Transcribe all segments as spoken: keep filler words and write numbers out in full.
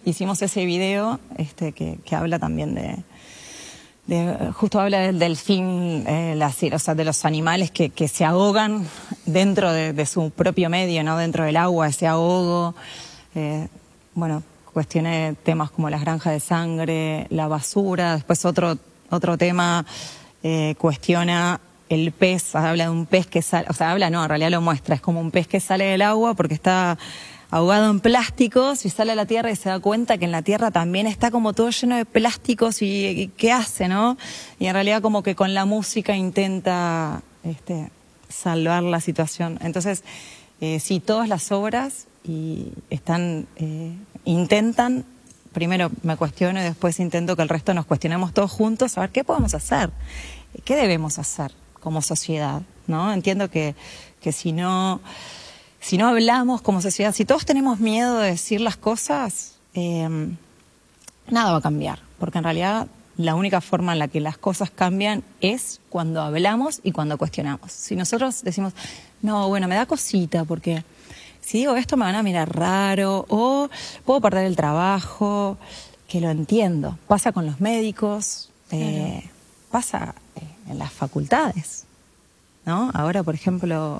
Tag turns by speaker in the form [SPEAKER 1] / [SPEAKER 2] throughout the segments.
[SPEAKER 1] hicimos ese video este, que, que habla también de, de... Justo habla del delfín, eh, la, o sea, de los animales que, que se ahogan dentro de, de su propio medio, ¿no? Dentro del agua, ese ahogo. Eh, bueno, cuestioné temas como las granjas de sangre, la basura. Después otro, otro tema eh, cuestiona el pez, habla de un pez que sale, o sea, habla no, en realidad lo muestra, es como un pez que sale del agua porque está ahogado en plásticos y sale a la tierra y se da cuenta que en la tierra también está como todo lleno de plásticos y, y ¿qué hace, no? Y en realidad como que con la música intenta este, salvar la situación. Entonces, eh, sí, todas las obras y están, eh, intentan, primero me cuestiono y después intento que el resto nos cuestionemos todos juntos a ver qué podemos hacer, qué debemos hacer como sociedad, ¿no? Entiendo que, que si no... Si no hablamos como sociedad, si todos tenemos miedo de decir las cosas, eh, nada va a cambiar. Porque en realidad la única forma en la que las cosas cambian es cuando hablamos y cuando cuestionamos. Si nosotros decimos, no, bueno, me da cosita porque si digo esto me van a mirar raro o puedo perder el trabajo, que lo entiendo. Pasa con los médicos, eh, claro. Pasa eh, en las facultades, ¿no? Ahora, por ejemplo...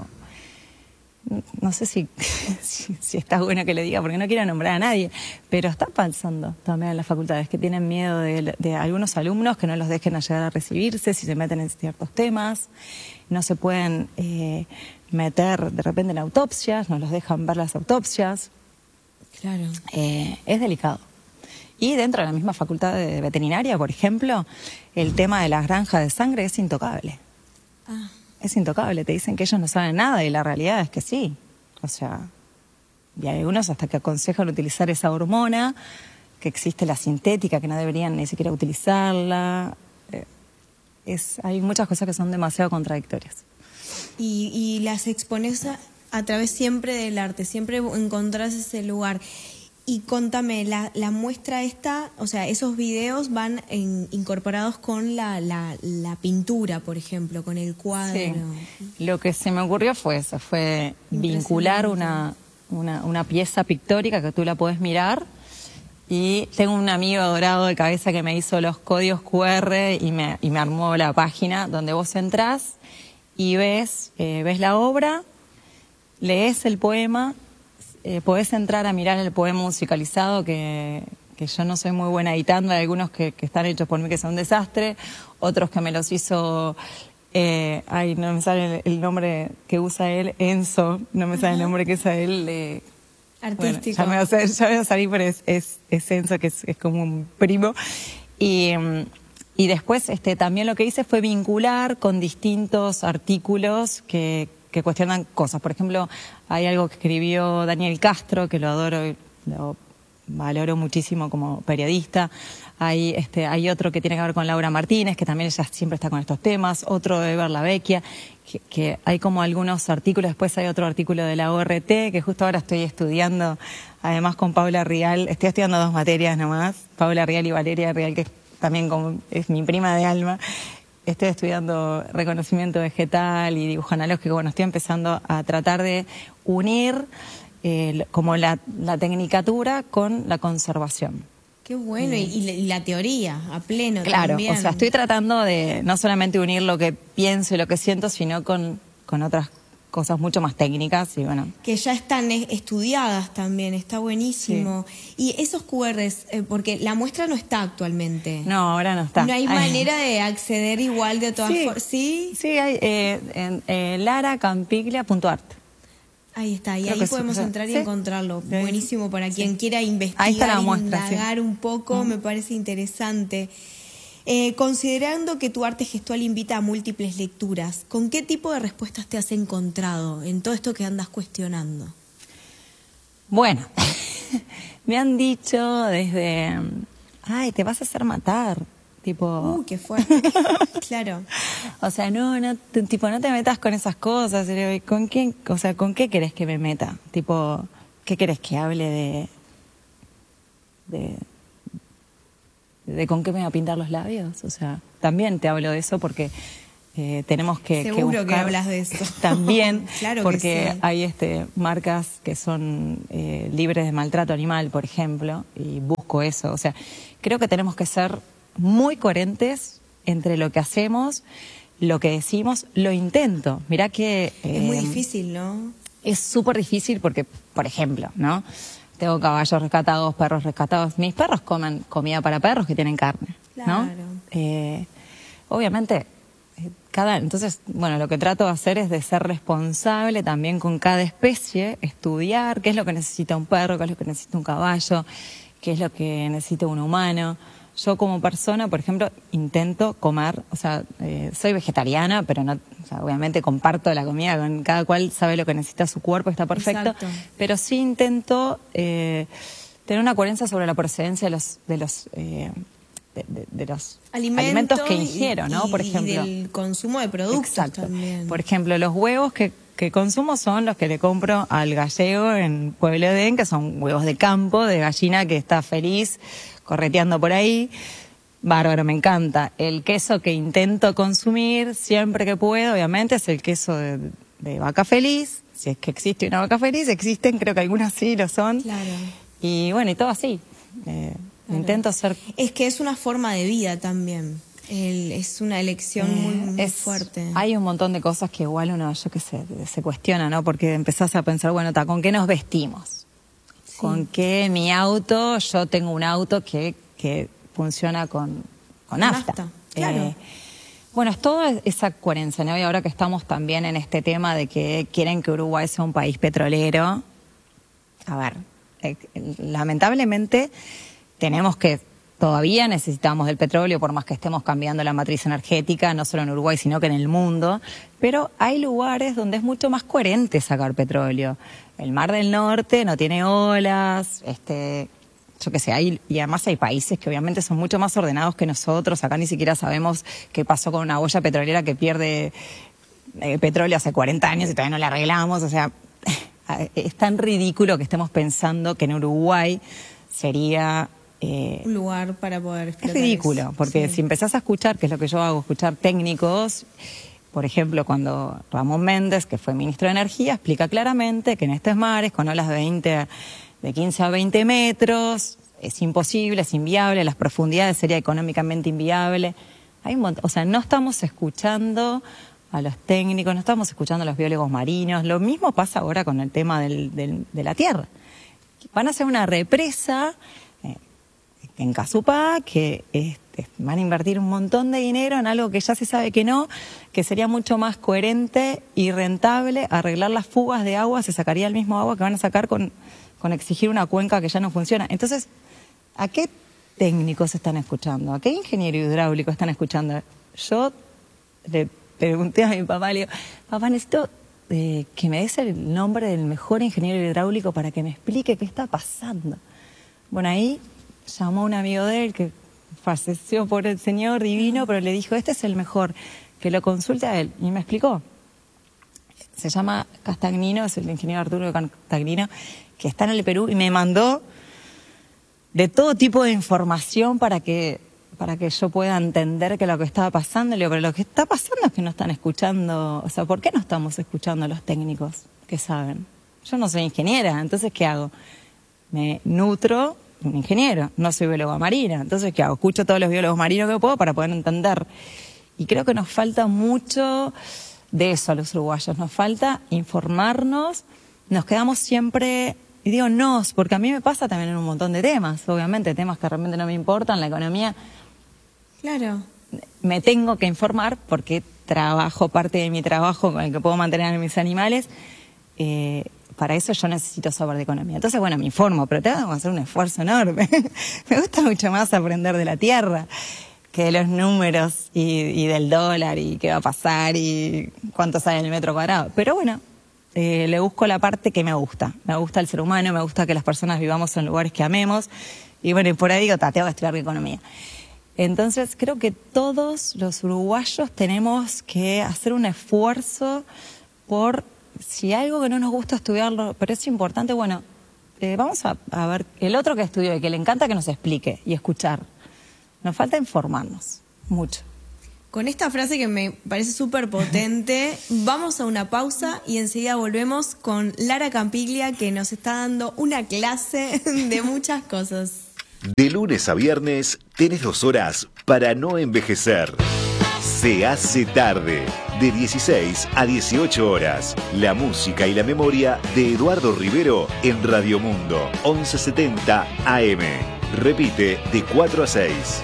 [SPEAKER 1] No sé si, si, si está bueno que le diga, porque no quiero nombrar a nadie, pero está pasando también en las facultades que tienen miedo de, de algunos alumnos que no los dejen a llegar a recibirse si se meten en ciertos temas, no se pueden eh, meter de repente en autopsias, no los dejan ver las autopsias.
[SPEAKER 2] Claro.
[SPEAKER 1] Eh, es delicado. Y dentro de la misma facultad de veterinaria, por ejemplo, el tema de las granjas de sangre es intocable.
[SPEAKER 2] Ah.
[SPEAKER 1] Es intocable, te dicen que ellos no saben nada y la realidad es que sí. O sea, y hay algunos hasta que aconsejan utilizar esa hormona, que existe la sintética, que no deberían ni siquiera utilizarla. Eh, es, hay muchas cosas que son demasiado contradictorias.
[SPEAKER 2] Y, y las expones a, a través siempre del arte, siempre encontrás ese lugar. Y contame, la, la muestra esta, o sea, esos videos van en, incorporados con la, la, la pintura, por ejemplo, con el cuadro.
[SPEAKER 1] Sí. Lo que se me ocurrió fue eso, fue vincular una, una, una pieza pictórica que tú la puedes mirar. Y tengo un amigo dorado de cabeza que me hizo los códigos cu erre y me, y me armó la página donde vos entrás y ves, eh, ves la obra, lees el poema. Eh, podés entrar a mirar el poema musicalizado que, que yo no soy muy buena editando. Hay algunos que, que están hechos por mí que son un desastre, otros que me los hizo, eh, ay, no me sale el, el nombre que usa él, Enzo, no me sale el nombre que usa él. Eh,
[SPEAKER 2] Artístico.
[SPEAKER 1] Bueno, ya, me va a salir, ya me va a salir, pero es, es, es Enzo, que es, es como un primo. Y, y después este, también lo que hice fue vincular con distintos artículos que que cuestionan cosas. Por ejemplo, hay algo que escribió Daniel Castro, que lo adoro y lo valoro muchísimo como periodista. Hay, este, hay otro que tiene que ver con Laura Martínez, que también ella siempre está con estos temas. Otro de Eber Lavecchia, que, que hay como algunos artículos. Después hay otro artículo de la O R T, que justo ahora estoy estudiando, además con Paula Rial. Estoy estudiando dos materias nomás, Paula Rial y Valeria Rial, que también como, es mi prima de alma. Estoy estudiando reconocimiento vegetal y dibujo analógico. Bueno, estoy empezando a tratar de unir eh, como la, la tecnicatura con la conservación.
[SPEAKER 2] Qué bueno, mm. y, y, la, y la teoría, a pleno
[SPEAKER 1] claro,
[SPEAKER 2] también.
[SPEAKER 1] Claro, o sea, estoy tratando de no solamente unir lo que pienso y lo que siento, sino con, con otras cosas mucho más técnicas y bueno.
[SPEAKER 2] Que ya están estudiadas también, está buenísimo. Sí. Y esos cu erres, eh, porque la muestra no está actualmente.
[SPEAKER 1] No, ahora no está.
[SPEAKER 2] No hay Ay. manera de acceder igual de todas
[SPEAKER 1] sí.
[SPEAKER 2] formas. ¿Sí?
[SPEAKER 1] Sí, hay eh, en eh, lara campiglia punto art.
[SPEAKER 2] Ahí está, y Creo ahí podemos sí. entrar y ¿Sí? encontrarlo. Sí. Buenísimo para quien sí. quiera investigar, ahí está la muestra, indagar sí. un poco, mm. me parece interesante. Eh, considerando que tu arte gestual invita a múltiples lecturas, ¿con qué tipo de respuestas te has encontrado en todo esto que andas cuestionando?
[SPEAKER 1] Bueno, me han dicho desde, ay, te vas a hacer matar, tipo...
[SPEAKER 2] Uh, qué fuerte, claro.
[SPEAKER 1] O sea, no, no, tipo, no te metas con esas cosas, ¿con qué, o sea, ¿con qué querés que me meta? Tipo, ¿qué querés que hable de... de de con qué me va a pintar los labios? O sea, también te hablo de eso porque Eh, tenemos que,
[SPEAKER 2] Seguro
[SPEAKER 1] que buscar
[SPEAKER 2] que hablas de eso.
[SPEAKER 1] También,
[SPEAKER 2] claro
[SPEAKER 1] porque
[SPEAKER 2] que sí.
[SPEAKER 1] hay este, marcas que son eh, libres de maltrato animal, por ejemplo, y busco eso. O sea, creo que tenemos que ser muy coherentes entre lo que hacemos, lo que decimos, lo intento. Mirá que...
[SPEAKER 2] Eh, es muy difícil, ¿no?
[SPEAKER 1] Es súper difícil porque, por ejemplo, ¿no? Tengo caballos rescatados, perros rescatados. Mis perros comen comida para perros que tienen carne, ¿no?
[SPEAKER 2] Claro.
[SPEAKER 1] Eh, obviamente... Cada, entonces, bueno, lo que trato de hacer es de ser responsable también con cada especie, estudiar qué es lo que necesita un perro, qué es lo que necesita un caballo, qué es lo que necesita un humano. Yo como persona, por ejemplo, intento comer, o sea, eh, soy vegetariana, pero no, o sea, obviamente comparto la comida con cada cual, sabe lo que necesita su cuerpo, está perfecto.
[SPEAKER 2] Exacto.
[SPEAKER 1] Pero sí intento eh, tener una coherencia sobre la procedencia de los... De los eh, De, de, de los alimentos, alimentos que ingiero, ¿no?
[SPEAKER 2] Y,
[SPEAKER 1] por ejemplo.
[SPEAKER 2] Y del consumo de productos.
[SPEAKER 1] Exacto.
[SPEAKER 2] También.
[SPEAKER 1] Por ejemplo, los huevos que, que consumo son los que le compro al gallego en Pueblo Edén, que son huevos de campo, de gallina que está feliz correteando por ahí. Bárbaro, me encanta. El queso que intento consumir siempre que puedo, obviamente, es el queso de, de vaca feliz. Si es que existe una vaca feliz, existen, creo que algunas sí lo son.
[SPEAKER 2] Claro.
[SPEAKER 1] Y bueno, y todo así. Eh, Claro. Intento ser...
[SPEAKER 2] Es que es una forma de vida también. El, es una elección eh, muy, muy
[SPEAKER 1] es,
[SPEAKER 2] fuerte.
[SPEAKER 1] Hay un montón de cosas que igual uno, yo qué sé, se cuestiona, ¿no? Porque empezás a pensar, bueno, ta, ¿con qué nos vestimos? Sí. ¿Con qué mi auto? Yo tengo un auto que, que funciona con, con nafta.
[SPEAKER 2] nafta. Claro.
[SPEAKER 1] Eh, bueno, es toda esa coherencia, ¿no? Y ahora que estamos también en este tema de que quieren que Uruguay sea un país petrolero, a ver, eh, lamentablemente... Tenemos que, todavía necesitamos del petróleo, por más que estemos cambiando la matriz energética, no solo en Uruguay, sino que en el mundo, pero hay lugares donde es mucho más coherente sacar petróleo. El Mar del Norte no tiene olas, este, yo qué sé, hay, y además hay países que obviamente son mucho más ordenados que nosotros, acá ni siquiera sabemos qué pasó con una olla petrolera que pierde eh, petróleo hace cuarenta años y todavía no la arreglamos, o sea, es tan ridículo que estemos pensando que en Uruguay sería...
[SPEAKER 2] Eh, un lugar para poder explotar.
[SPEAKER 1] Es ridículo,
[SPEAKER 2] eso.
[SPEAKER 1] porque
[SPEAKER 2] sí.
[SPEAKER 1] si empezás a escuchar, que es lo que yo hago, escuchar técnicos, por ejemplo, cuando Ramón Méndez, que fue ministro de Energía, explica claramente que en estos mares, con olas de, veinte, de quince a veinte metros, es imposible, es inviable, las profundidades sería económicamente inviable. Hay un montón, o sea, no estamos escuchando a los técnicos, no estamos escuchando a los biólogos marinos. Lo mismo pasa ahora con el tema del, del, de la tierra. Van a hacer una represa en Casupá, que este, van a invertir un montón de dinero en algo que ya se sabe que no, que sería mucho más coherente y rentable arreglar las fugas de agua, se sacaría el mismo agua que van a sacar con, con exigir una cuenca que ya no funciona. Entonces, ¿a qué técnicos están escuchando? ¿A qué ingeniero hidráulico están escuchando? Yo le pregunté a mi papá, le digo, papá, necesito eh, que me des el nombre del mejor ingeniero hidráulico para que me explique qué está pasando. Bueno, ahí... llamó a un amigo de él que falleció por el señor divino, pero le dijo, este es el mejor, que lo consulte a él. Y me explicó. Se llama Castagnino, es el ingeniero Arturo Castagnino, que está en el Perú y me mandó de todo tipo de información para que, para que yo pueda entender que lo que estaba pasando. Le digo, pero lo que está pasando es que no están escuchando, o sea, ¿por qué no estamos escuchando a los técnicos que saben? Yo no soy ingeniera, entonces ¿qué hago? Me nutro un ingeniero, no soy biólogo marino, entonces ¿qué hago? Escucho todos los biólogos marinos que puedo para poder entender. Y creo que nos falta mucho de eso a los uruguayos, nos falta informarnos, nos quedamos siempre, y digo nos, porque a mí me pasa también en un montón de temas, obviamente, temas que realmente no me importan, la economía.
[SPEAKER 2] Claro.
[SPEAKER 1] Me tengo que informar porque trabajo, parte de mi trabajo con el que puedo mantener a mis animales, eh, para eso yo necesito saber de economía. Entonces, bueno, me informo, pero tengo que hacer un esfuerzo enorme. Me gusta mucho más aprender de la tierra que de los números y, y del dólar y qué va a pasar y cuánto sale el metro cuadrado. Pero bueno, eh, le busco la parte que me gusta. Me gusta el ser humano, me gusta que las personas vivamos en lugares que amemos. Y bueno, y por ahí digo, ta, tengo que estudiar economía. Entonces, creo que todos los uruguayos tenemos que hacer un esfuerzo por... Si hay algo que no nos gusta estudiarlo, pero es importante, bueno, eh, vamos a, a ver el otro que estudió y que le encanta que nos explique y escuchar. Nos falta informarnos mucho.
[SPEAKER 2] Con esta frase que me parece súper potente, vamos a una pausa y enseguida volvemos con Lara Campiglia, que nos está dando una clase de muchas cosas.
[SPEAKER 3] De lunes a viernes tenés dos horas para no envejecer. Se hace tarde, de dieciséis a dieciocho horas. La música y la memoria de Eduardo Rivero en Radio Mundo, once setenta A M. Repite de cuatro a seis.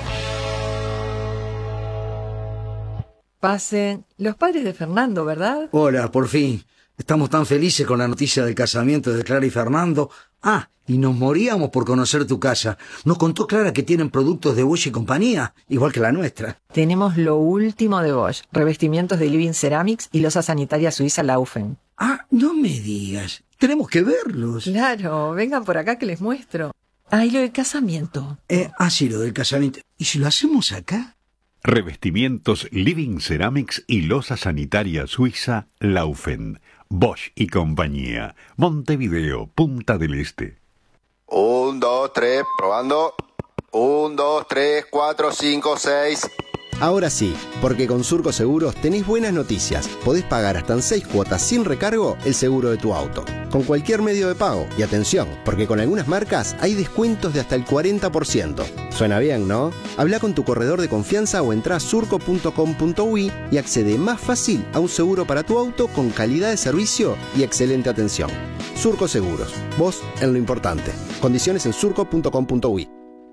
[SPEAKER 4] Pasen. Los padres de Fernando, ¿verdad?
[SPEAKER 5] Hola, por fin. Estamos tan felices con la noticia del casamiento de Clara y Fernando. Ah, y nos moríamos por conocer tu casa. Nos contó Clara que tienen productos de Bosch y compañía, igual que la nuestra.
[SPEAKER 4] Tenemos lo último de Bosch, revestimientos de Living Ceramics y losa sanitaria suiza Laufen.
[SPEAKER 5] Ah, no me digas. Tenemos que verlos.
[SPEAKER 4] Claro, vengan por acá que les muestro. Ah, y lo del casamiento.
[SPEAKER 5] Eh, ah, sí, lo del casamiento. ¿Y si lo hacemos acá?
[SPEAKER 6] Revestimientos Living Ceramics y losa sanitaria suiza Laufen. Bosch y compañía. Montevideo, Punta del Este.
[SPEAKER 7] Un, dos, tres, probando. Un, dos, tres, cuatro, cinco, seis. Ahora sí, porque con Surco Seguros tenés buenas noticias. Podés pagar hasta en seis cuotas sin recargo el seguro de tu auto, con cualquier medio de pago. Y atención, porque con algunas marcas hay descuentos de hasta el cuarenta por ciento. Suena bien, ¿no? Habla con tu corredor de confianza o entrá a surco punto com punto uy y accede más fácil a un seguro para tu auto con calidad de servicio y excelente atención. Surco Seguros, vos en lo importante. Condiciones en surco punto com punto uy.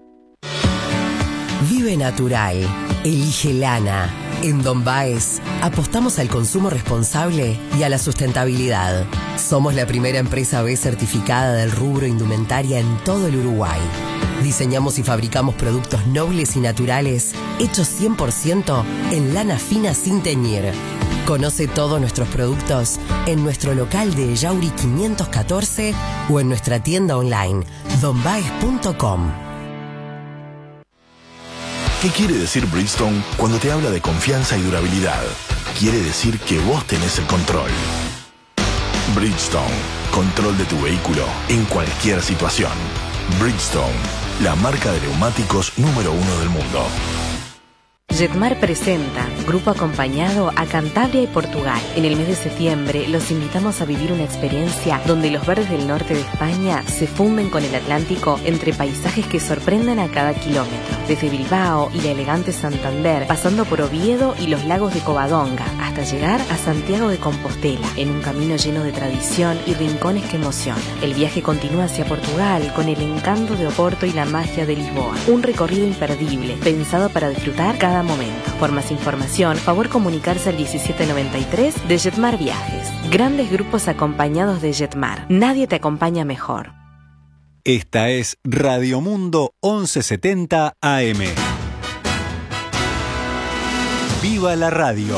[SPEAKER 8] Vive natural. Elige lana. En Don Baez apostamos al consumo responsable y a la sustentabilidad. Somos la primera empresa B certificada del rubro indumentaria en todo el Uruguay. Diseñamos y fabricamos productos nobles y naturales hechos cien por ciento en lana fina sin teñir. Conoce todos nuestros productos en nuestro local de Yauri quinientos catorce o en nuestra tienda online don baez punto com.
[SPEAKER 9] ¿Qué quiere decir Bridgestone cuando te habla de confianza y durabilidad? Quiere decir que vos tenés el control. Bridgestone, control de tu vehículo en cualquier situación. Bridgestone, la marca de neumáticos número uno del mundo.
[SPEAKER 10] Jetmar presenta Grupo Acompañado a Cantabria y Portugal. En el mes de septiembre los invitamos a vivir una experiencia donde los verdes del norte de España se funden con el Atlántico entre paisajes que sorprenden a cada kilómetro. Desde Bilbao y la elegante Santander, pasando por Oviedo y los lagos de Covadonga, hasta llegar a Santiago de Compostela, en un camino lleno de tradición y rincones que emocionan. El viaje continúa hacia Portugal con el encanto de Oporto y la magia de Lisboa. Un recorrido imperdible, pensado para disfrutar cada momento. Por más información, favor comunicarse al diecisiete noventa y tres de Jetmar Viajes. Grandes grupos acompañados de Jetmar. Nadie te acompaña mejor.
[SPEAKER 11] Esta es Radio Mundo once setenta A M. ¡Viva la radio!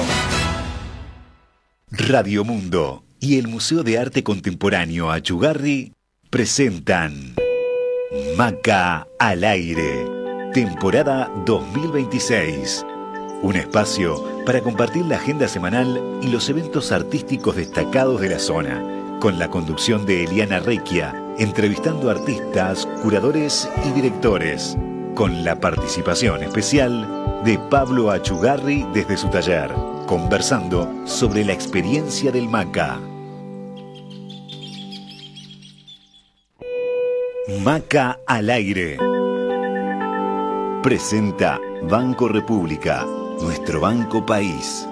[SPEAKER 3] Radio Mundo y el Museo de Arte Contemporáneo Achugarri presentan Maca al Aire, temporada dos mil veintiséis. Un espacio para compartir la agenda semanal y los eventos artísticos destacados de la zona, con la conducción de Eliana Recchia, entrevistando artistas, curadores y directores, con la participación especial de Pablo Achugarri desde su taller, conversando sobre la experiencia del Maca. Maca al Aire. Presenta Banco República, nuestro banco país.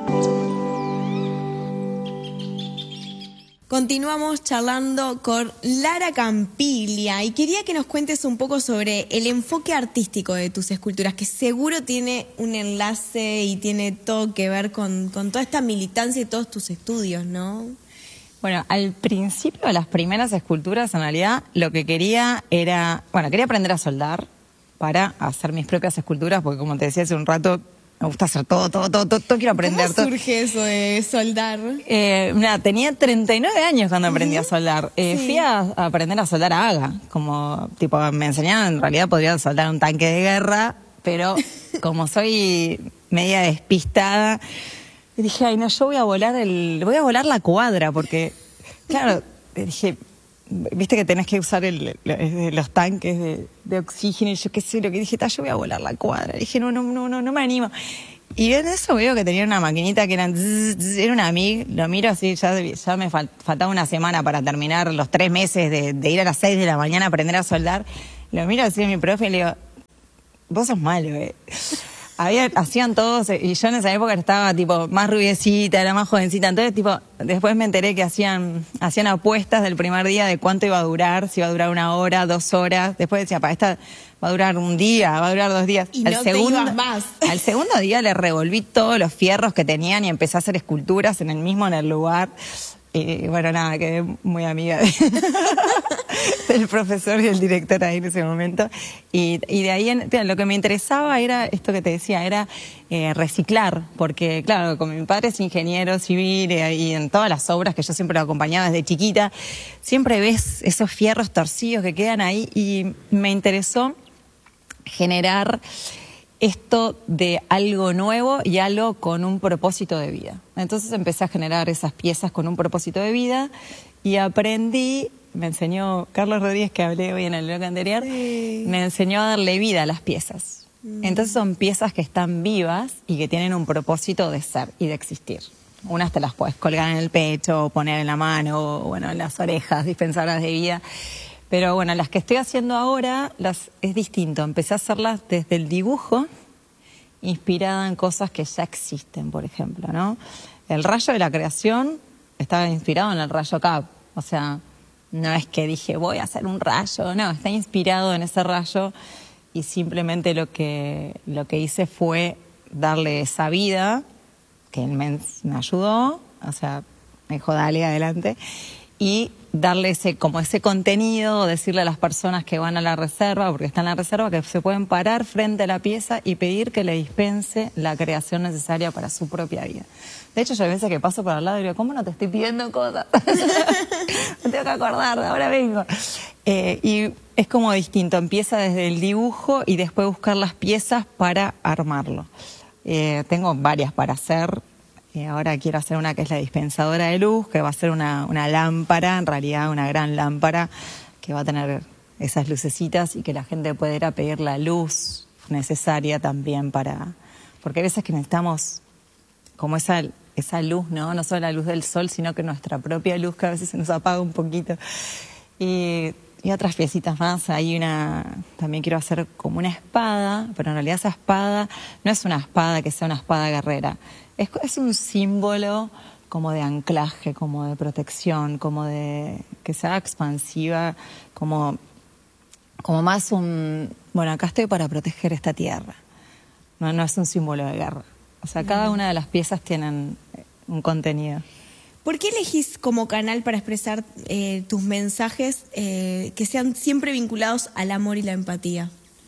[SPEAKER 2] Continuamos charlando con Lara Campiglia y quería que nos cuentes un poco sobre el enfoque artístico de tus esculturas, que seguro tiene un enlace y tiene todo que ver con, con toda esta militancia y todos tus estudios, ¿no?
[SPEAKER 1] Bueno, al principio de las primeras esculturas, en realidad, lo que quería era, bueno, quería aprender a soldar para hacer mis propias esculturas, porque como te decía hace un rato, me gusta hacer todo, todo, todo, todo, todo quiero aprender.
[SPEAKER 2] ¿Cómo surge eso de soldar?
[SPEAKER 1] Eh, mira, tenía treinta y nueve años cuando aprendí uh-huh. a soldar. Eh, sí. Fui a, a aprender a soldar a Haga, como, tipo, me enseñaban, en realidad podría soldar un tanque de guerra, pero como soy media despistada, dije, ay no, yo voy a volar el, voy a volar la cuadra, porque, claro, dije, viste que tenés que usar el, los tanques de, de oxígeno y yo qué sé, lo que dije, yo voy a volar la cuadra. Dije, no, no, no, no, no me animo. Y en eso veo que tenía una maquinita que era, era una Mig, lo miro así, ya, ya me faltaba una semana para terminar los tres meses de, de ir a las seis de la mañana a aprender a soldar. Lo miro así a mi profe y le digo, vos sos malo, eh. Había, hacían todos, y yo en esa época estaba tipo más rubiecita, era más jovencita, entonces tipo, después me enteré que hacían, hacían apuestas del primer día de cuánto iba a durar, si iba a durar una hora, dos horas, después decía, para esta va a durar un día, va a durar dos días.
[SPEAKER 2] Y al no segundo, te ibas más.
[SPEAKER 1] Al segundo día le revolví todos los fierros que tenían y empecé a hacer esculturas en el mismo, en el lugar. Y bueno, nada, quedé muy amiga de, del profesor y el director ahí en ese momento. Y, y de ahí en, lo que me interesaba era esto que te decía, era eh, reciclar, porque claro, como mi padre es ingeniero civil eh, y en todas las obras que yo siempre lo acompañaba desde chiquita, siempre ves esos fierros torcidos que quedan ahí y me interesó generar esto de algo nuevo y algo con un propósito de vida. Entonces empecé a generar esas piezas con un propósito de vida y aprendí, me enseñó Carlos Rodríguez, que hablé hoy en el bloque anterior, sí. me enseñó a darle vida a las piezas. Mm. Entonces son piezas que están vivas y que tienen un propósito de ser y de existir. Unas te las puedes colgar en el pecho, o poner en la mano, o bueno, en las orejas, dispensadoras de vida. Pero bueno, las que estoy haciendo ahora las es distinto. Empecé a hacerlas desde el dibujo, inspirada en cosas que ya existen, por ejemplo, ¿no? El rayo de la creación estaba inspirado en el rayo Cap. O sea, no es que dije, voy a hacer un rayo. No, está inspirado en ese rayo y simplemente lo que, lo que hice fue darle esa vida, que él me, me ayudó, o sea, me dijo, dale, adelante, y darle ese, como ese contenido, decirle a las personas que van a la reserva, porque están en la reserva, que se pueden parar frente a la pieza y pedir que le dispense la creación necesaria para su propia vida. De hecho, yo hay veces que paso por al lado y digo, ¿cómo no te estoy pidiendo cosas? Me tengo que acordar, ahora vengo. Eh, y es como distinto, empieza desde el dibujo y después buscar las piezas para armarlo. Eh, tengo varias para hacer. Y ahora quiero hacer una que es la dispensadora de luz, que va a ser una, una lámpara, en realidad una gran lámpara, que va a tener esas lucecitas y que la gente pueda ir a pedir la luz necesaria también para... Porque hay veces que necesitamos como esa, esa luz, ¿no? No solo la luz del sol, sino que nuestra propia luz, que a veces se nos apaga un poquito. Y, y otras piecitas más. Hay una... También quiero hacer como una espada, pero en realidad esa espada no es una espada que sea una espada guerrera. Es, es un símbolo como de anclaje, como de protección, como de que sea expansiva, como, como más un... Bueno, acá estoy para proteger esta tierra. No, no es un símbolo de guerra. O sea, cada una de las piezas tienen un contenido.
[SPEAKER 2] ¿Por qué elegís como canal para expresar eh, tus mensajes eh, que sean siempre vinculados al amor y la empatía?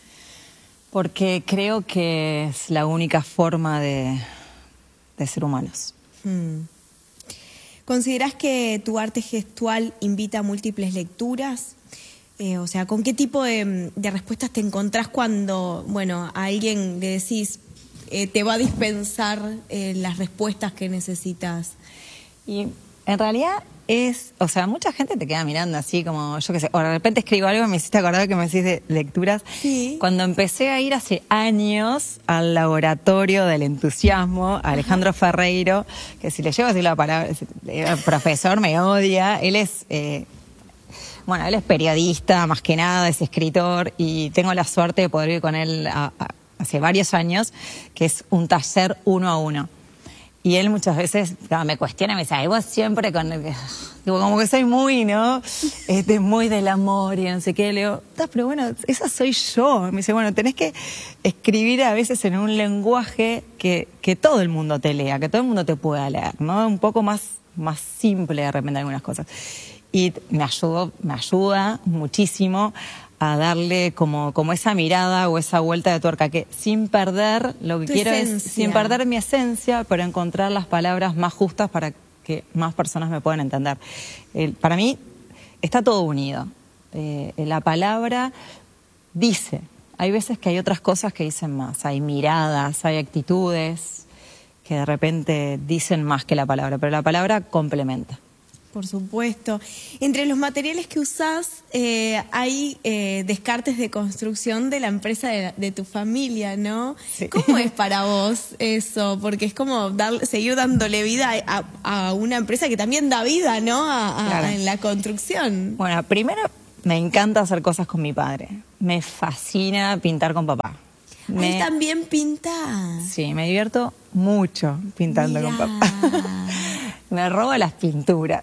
[SPEAKER 1] Porque creo que es la única forma de... de ser humanos.
[SPEAKER 2] Hmm. ¿Considerás que tu arte gestual invita a múltiples lecturas? Eh, o sea, ¿con qué tipo de, de respuestas te encontrás cuando, bueno, a alguien le decís, eh, te va a dispensar eh, las respuestas que necesitas?
[SPEAKER 1] Y en realidad es, o sea, mucha gente te queda mirando así como, yo qué sé, o de repente escribo algo y me hiciste acordar que me decís de lecturas.
[SPEAKER 2] Sí.
[SPEAKER 1] Cuando empecé a ir hace años al laboratorio del entusiasmo, a Alejandro Ajá. Ferreiro, que si le llevo así la palabra, el profesor me odia, él es, eh, bueno, él es periodista, más que nada, es escritor, y tengo la suerte de poder ir con él a, a, hace varios años, que es un taller uno a uno. Y él muchas veces claro, me cuestiona, me dice, ay, vos siempre con... Digo, como que soy muy, ¿no? Este, muy del amor y no sé qué. Le digo, pero bueno, esa soy yo. Me dice, bueno, tenés que escribir a veces en un lenguaje que, que todo el mundo te lea, que todo el mundo te pueda leer, ¿no? Un poco más, más simple de repente algunas cosas. Y me ayudó, me ayuda muchísimo a darle como, como esa mirada o esa vuelta de tuerca, que sin perder, lo que
[SPEAKER 2] tu
[SPEAKER 1] quiero
[SPEAKER 2] esencia.
[SPEAKER 1] es, sin perder mi esencia, pero encontrar las palabras más justas para que más personas me puedan entender. Eh, para mí está todo unido. Eh, la palabra dice, hay veces que hay otras cosas que dicen más, hay miradas, hay actitudes que de repente dicen más que la palabra, pero la palabra complementa.
[SPEAKER 2] Por supuesto. Entre los materiales que usás eh, hay eh, descartes de construcción de la empresa de, de tu familia, ¿no? Sí. ¿Cómo es para vos eso? Porque es como dar, seguir dándole vida a, a una empresa que también da vida, ¿no? A, a, claro. En la construcción.
[SPEAKER 1] Bueno, primero me encanta hacer cosas con mi padre. Me fascina pintar con papá. Me...
[SPEAKER 2] Él también pinta.
[SPEAKER 1] Sí, me divierto mucho pintando Mirá. con papá. Me roba las pinturas.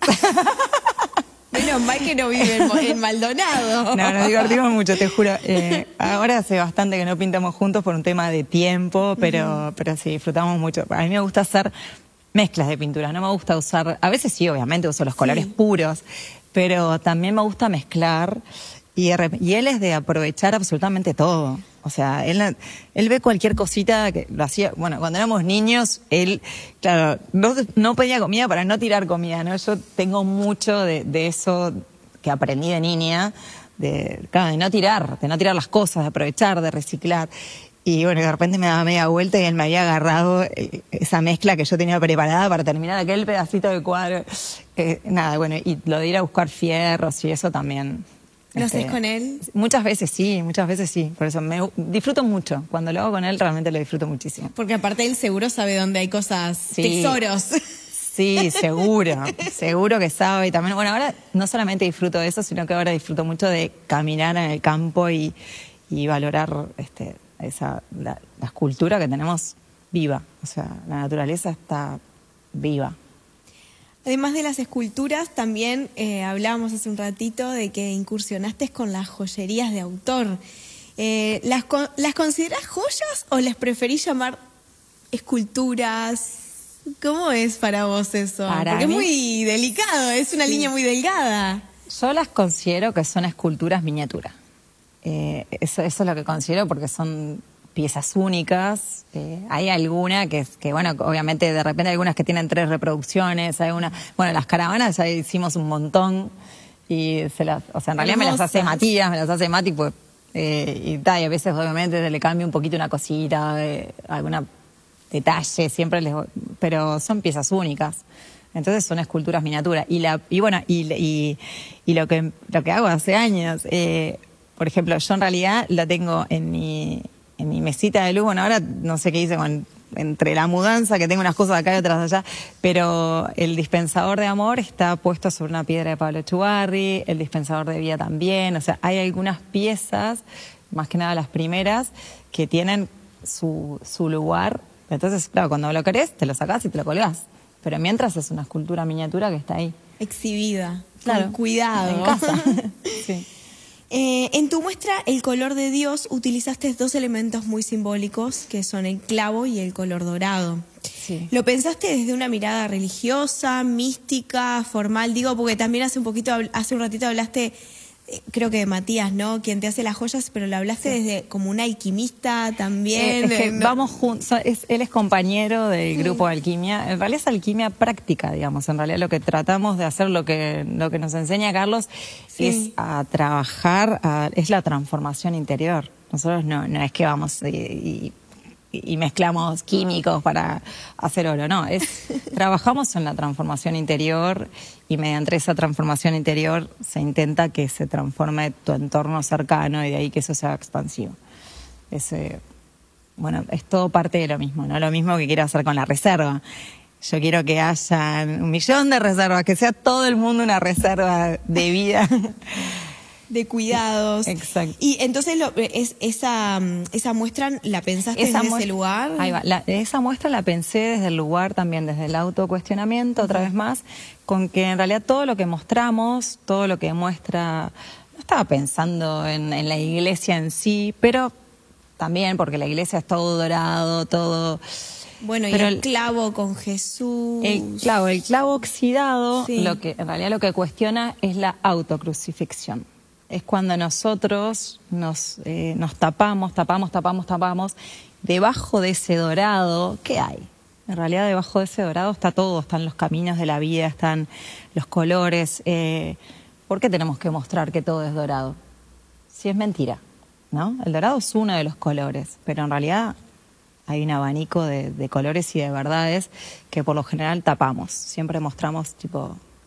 [SPEAKER 2] Menos mal que no vive en, en Maldonado.
[SPEAKER 1] No, nos divertimos mucho, te juro. Eh, ahora hace bastante que no pintamos juntos por un tema de tiempo, pero, uh-huh. pero sí, disfrutamos mucho. A mí me gusta hacer mezclas de pinturas, no me gusta usar... A veces sí, obviamente, uso los colores sí. puros, pero también me gusta mezclar. Y, y él es de aprovechar absolutamente todo. O sea, él, él ve cualquier cosita que lo hacía... Bueno, cuando éramos niños, él, claro, no, no pedía comida para no tirar comida, ¿no? Yo tengo mucho de, de eso que aprendí de niña, de, claro, de no tirar, de no tirar las cosas, de aprovechar, de reciclar. Y bueno, de repente me daba media vuelta y él me había agarrado esa mezcla que yo tenía preparada para terminar aquel pedacito de cuadro. Eh, nada, bueno, y lo de ir a buscar fierros y eso también...
[SPEAKER 2] ¿Lo este, haces con él?
[SPEAKER 1] Muchas veces sí, muchas veces sí. Por eso me disfruto mucho. Cuando lo hago con él realmente lo disfruto muchísimo.
[SPEAKER 2] Porque aparte él seguro sabe dónde hay cosas, sí, tesoros.
[SPEAKER 1] Sí, seguro. Seguro que sabe. Y también, bueno, ahora no solamente disfruto de eso, sino que ahora disfruto mucho de caminar en el campo y, y valorar este, esa, la, la escultura que tenemos viva. O sea, la naturaleza está viva.
[SPEAKER 2] Además de las esculturas, también eh, hablábamos hace un ratito de que incursionaste con las joyerías de autor. Eh, ¿las, ¿Las considerás joyas o las preferís llamar esculturas? ¿Cómo es para vos eso?
[SPEAKER 1] Para
[SPEAKER 2] Porque
[SPEAKER 1] mí,
[SPEAKER 2] es muy delicado, es una sí. línea muy delgada.
[SPEAKER 1] Yo las considero que son esculturas miniatura. Eh, eso, eso es lo que considero porque son... piezas únicas, eh, hay alguna que, que, bueno, obviamente de repente hay algunas que tienen tres reproducciones, hay una, bueno, las caravanas ya hicimos un montón y se las, o sea, en realidad Hermosas. me las hace Matías, me las hace Mati, pues, eh, y, ta, y a veces obviamente se le cambia un poquito una cosita, eh, alguna detalle, siempre les, pero son piezas únicas. Entonces son esculturas miniaturas. Y la, y bueno, y, y, y lo que lo que hago hace años, eh, por ejemplo, yo en realidad la tengo en mi en mi mesita de luz. Bueno, ahora no sé qué hice con entre la mudanza, que tengo unas cosas acá y otras allá, pero el dispensador de amor está puesto sobre una piedra de Pablo Echevarri, el dispensador de vida también. O sea, hay algunas piezas, más que nada las primeras, que tienen su, su lugar. Entonces, claro, cuando lo querés, te lo sacás y te lo colgás. Pero mientras es una escultura miniatura que está ahí.
[SPEAKER 2] Exhibida, claro, con cuidado.
[SPEAKER 1] En casa. Sí.
[SPEAKER 2] Eh, en tu muestra, El color de Dios, utilizaste dos elementos muy simbólicos, que son el clavo y el color dorado. Sí. ¿Lo pensaste desde una mirada religiosa, mística, formal? Digo, porque también hace un poquito, hace un ratito hablaste, eh, creo que de Matías, ¿no? Quien te hace las joyas, pero lo hablaste sí. desde como un alquimista también.
[SPEAKER 1] Eh, es que
[SPEAKER 2] ¿no?
[SPEAKER 1] vamos juntos, es, él es compañero del sí. grupo de alquimia. En realidad es alquimia práctica, digamos. En realidad lo que tratamos de hacer, lo que, lo que nos enseña Carlos, sí. es a trabajar, a, es la transformación interior. Nosotros no, no es que vamos y, y, y mezclamos químicos para hacer oro, no, es trabajamos en la transformación interior y mediante esa transformación interior se intenta que se transforme tu entorno cercano y de ahí que eso sea expansivo. Es, eh, bueno, es todo parte de lo mismo, ¿no? Lo mismo que quiero hacer con la reserva. Yo quiero que haya un millón de reservas, que sea todo el mundo una reserva de vida.
[SPEAKER 2] De cuidados.
[SPEAKER 1] Exacto.
[SPEAKER 2] Y entonces lo, es, esa, esa muestra la pensaste esa desde ese lugar.
[SPEAKER 1] Ahí va. La, esa muestra la pensé desde el lugar también, desde el autocuestionamiento, otra uh-huh. vez más, con que en realidad todo lo que mostramos, todo lo que muestra, no estaba pensando en, en la iglesia en sí, pero también porque la iglesia es todo dorado, todo...
[SPEAKER 2] Bueno, pero y el clavo con Jesús.
[SPEAKER 1] El clavo, el clavo oxidado, sí. lo que en realidad lo que cuestiona es la autocrucifixión. Es cuando nosotros nos, eh, nos tapamos, tapamos, tapamos, tapamos. Debajo de ese dorado, ¿qué hay? En realidad debajo de ese dorado está todo, están los caminos de la vida, están los colores. Eh, ¿Por qué tenemos que mostrar que todo es dorado? Si es mentira, ¿no? El dorado es uno de los colores, pero en realidad hay un abanico de, de colores y de verdades que por lo general tapamos. Siempre mostramos tipo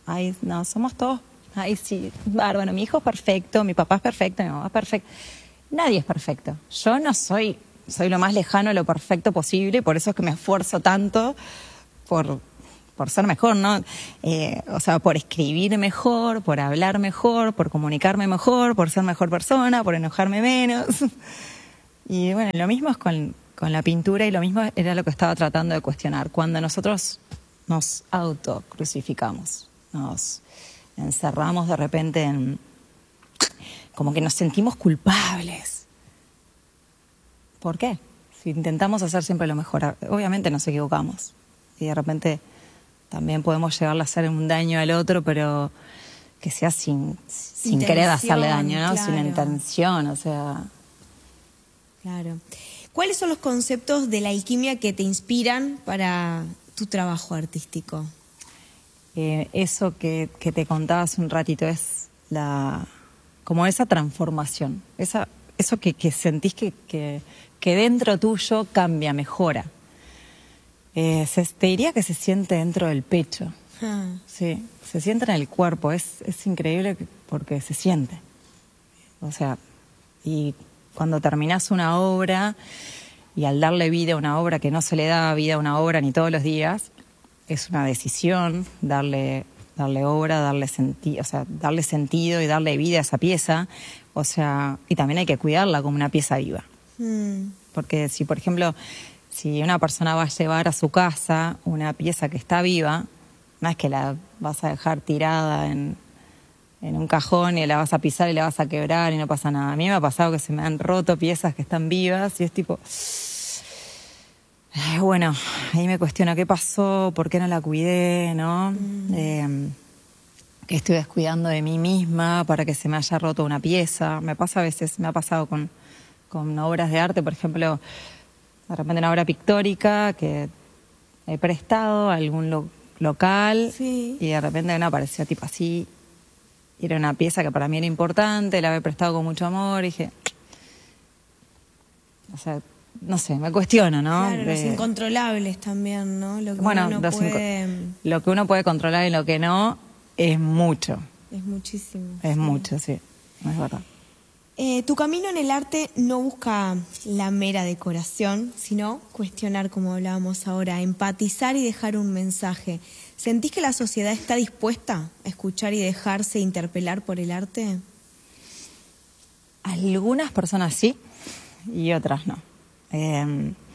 [SPEAKER 1] ay, no, somos todos, ay, sí, bárbaro, mi hijo es perfecto, mi papá es perfecto, mi mamá es perfecta. Nadie es perfecto. Yo no soy, soy lo más lejano a lo perfecto posible, por eso es que me esfuerzo tanto por, por ser mejor, ¿no? Eh, o sea, por escribir mejor, por hablar mejor, por comunicarme mejor, por ser mejor persona, por enojarme menos. Y bueno, lo mismo es con, con la pintura y lo mismo era lo que estaba tratando de cuestionar. Cuando nosotros nos autocrucificamos, nos encerramos de repente en... como que nos sentimos culpables. ¿Por qué? Si intentamos hacer siempre lo mejor, obviamente nos equivocamos. Y de repente también podemos llegarle a hacer un daño al otro, pero que sea sin, sin querer hacerle daño, ¿no? Claro. Sin intención, o sea...
[SPEAKER 2] Claro. ¿Cuáles son los conceptos de la alquimia que te inspiran para tu trabajo artístico?
[SPEAKER 1] Eh, eso que, que te contaba hace un ratito es la... como esa transformación, esa, eso que, que sentís que, que, que dentro tuyo cambia, mejora. Eh, se, te diría que se siente dentro del pecho, ah. Sí, se siente en el cuerpo, es, es increíble porque se siente. O sea, y cuando terminás una obra y al darle vida a una obra que no se le da vida a una obra ni todos los días, es una decisión darle... darle obra, darle sentido, o sea, darle sentido y darle vida a esa pieza, o sea, y también hay que cuidarla como una pieza viva. Mm. Porque si, por ejemplo, si una persona va a llevar a su casa una pieza que está viva, no es que la vas a dejar tirada en, en un cajón y la vas a pisar y la vas a quebrar y no pasa nada. A mí me ha pasado que se me han roto piezas que están vivas y es tipo... Bueno, ahí me cuestiono qué pasó, por qué no la cuidé, ¿no? Mm. Eh, que estoy descuidando de mí misma para que se me haya roto una pieza. Me pasa a veces, me ha pasado con, con obras de arte, por ejemplo, de repente una obra pictórica que he prestado a algún lo, local sí. Y de repente una apareció tipo así. Y era una pieza que para mí era importante, la había prestado con mucho amor y dije... O sea... No sé, me cuestiono, ¿no?
[SPEAKER 2] Claro, los de... incontrolables también, ¿no? Lo que
[SPEAKER 1] bueno,
[SPEAKER 2] uno no puede...
[SPEAKER 1] inco... lo que uno puede controlar y lo que no es mucho.
[SPEAKER 2] Es muchísimo.
[SPEAKER 1] Es
[SPEAKER 2] sí.
[SPEAKER 1] mucho, sí, es verdad.
[SPEAKER 2] Eh, tu camino en el arte no busca la mera decoración, sino cuestionar, como hablábamos ahora, empatizar y dejar un mensaje. ¿Sentís que la sociedad está dispuesta a escuchar y dejarse interpelar por el arte?
[SPEAKER 1] Algunas personas sí y otras no. Eh,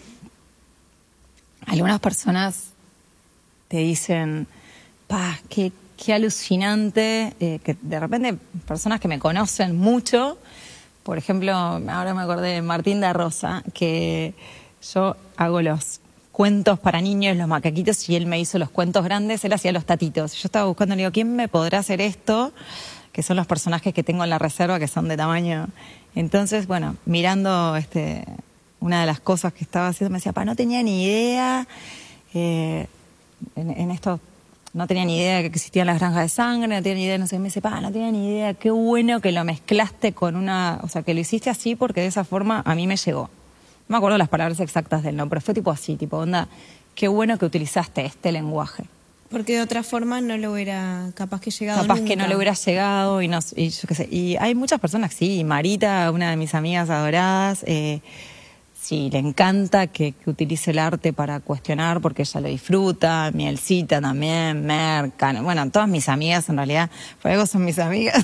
[SPEAKER 1] algunas personas te dicen, pa, qué, qué alucinante, eh, que de repente personas que me conocen mucho, por ejemplo, ahora me acordé de Martín da Rosa, que yo hago los cuentos para niños, los macaquitos, y él me hizo los cuentos grandes, él hacía los tatitos. Yo estaba buscando, le digo, ¿quién me podrá hacer esto? Que son los personajes que tengo en la reserva, que son de tamaño. Entonces, bueno, mirando este... una de las cosas que estaba haciendo, me decía, pa, no tenía ni idea, eh, en, en esto, no tenía ni idea que existían las granjas de sangre, no tenía ni idea, no sé, me dice, pa, no tenía ni idea, qué bueno que lo mezclaste con una, o sea, que lo hiciste así porque de esa forma a mí me llegó. No me acuerdo las palabras exactas del no, pero fue tipo así, tipo, onda, qué bueno que utilizaste este lenguaje.
[SPEAKER 2] Porque de otra forma no lo hubiera capaz que llegado
[SPEAKER 1] Capaz
[SPEAKER 2] nunca.
[SPEAKER 1] que no le hubiera llegado y, no, y yo qué sé, y hay muchas personas, sí, Marita, una de mis amigas adoradas, eh, sí, le encanta que, que utilice el arte para cuestionar porque ella lo disfruta, Mielcita también, Merca, bueno, todas mis amigas en realidad, por algo son mis amigas.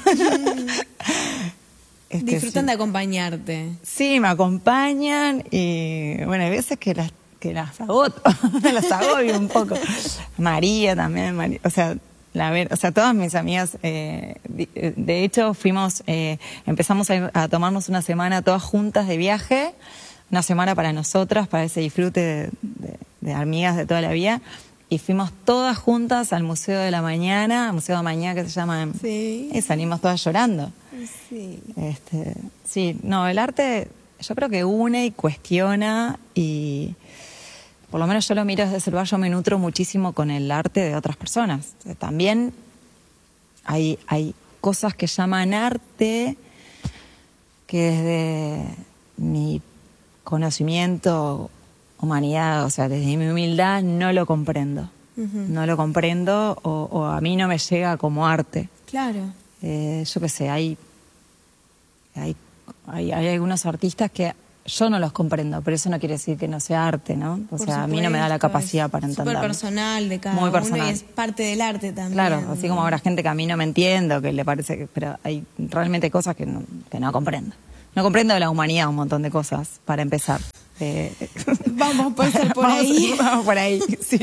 [SPEAKER 2] este, Disfrutan sí. de acompañarte.
[SPEAKER 1] Sí, me acompañan y bueno, hay veces que las, que las agoto, las agobio un poco. María también, María, o sea... La ver, o sea, todas mis amigas, eh, de, de hecho, fuimos, eh, empezamos a, a tomarnos una semana todas juntas de viaje, una semana para nosotras, para ese disfrute de, de, de amigas de toda la vida, y fuimos todas juntas al Museo de la Mañana, al Museo de la Mañana que se llama,
[SPEAKER 2] sí.
[SPEAKER 1] Y salimos todas llorando.
[SPEAKER 2] Sí.
[SPEAKER 1] Este, sí, no, el arte yo creo que une y cuestiona y... Por lo menos yo lo miro desde ese lugar, yo me nutro muchísimo con el arte de otras personas. También hay, hay cosas que llaman arte que desde mi conocimiento, humanidad, o sea, desde mi humildad no lo comprendo. uh-huh. no lo comprendo o, o a mí no me llega como arte.
[SPEAKER 2] Claro.
[SPEAKER 1] Eh, yo qué sé, hay, hay, hay, hay algunos artistas que yo no los comprendo, pero eso no quiere decir que no sea arte, ¿no? O
[SPEAKER 2] Por
[SPEAKER 1] sea,
[SPEAKER 2] supuesto,
[SPEAKER 1] a mí no me da la capacidad para entenderlo.
[SPEAKER 2] Súper personal de cada
[SPEAKER 1] Muy
[SPEAKER 2] uno
[SPEAKER 1] personal.
[SPEAKER 2] y es parte del arte también.
[SPEAKER 1] Claro, así como habrá gente que a mí no me entiendo, que le parece que... Pero hay realmente cosas que no, que no comprendo. No comprendo de la humanidad un montón de cosas, para empezar. Eh,
[SPEAKER 2] vamos a empezar por
[SPEAKER 1] vamos,
[SPEAKER 2] ahí.
[SPEAKER 1] Vamos por ahí, sí.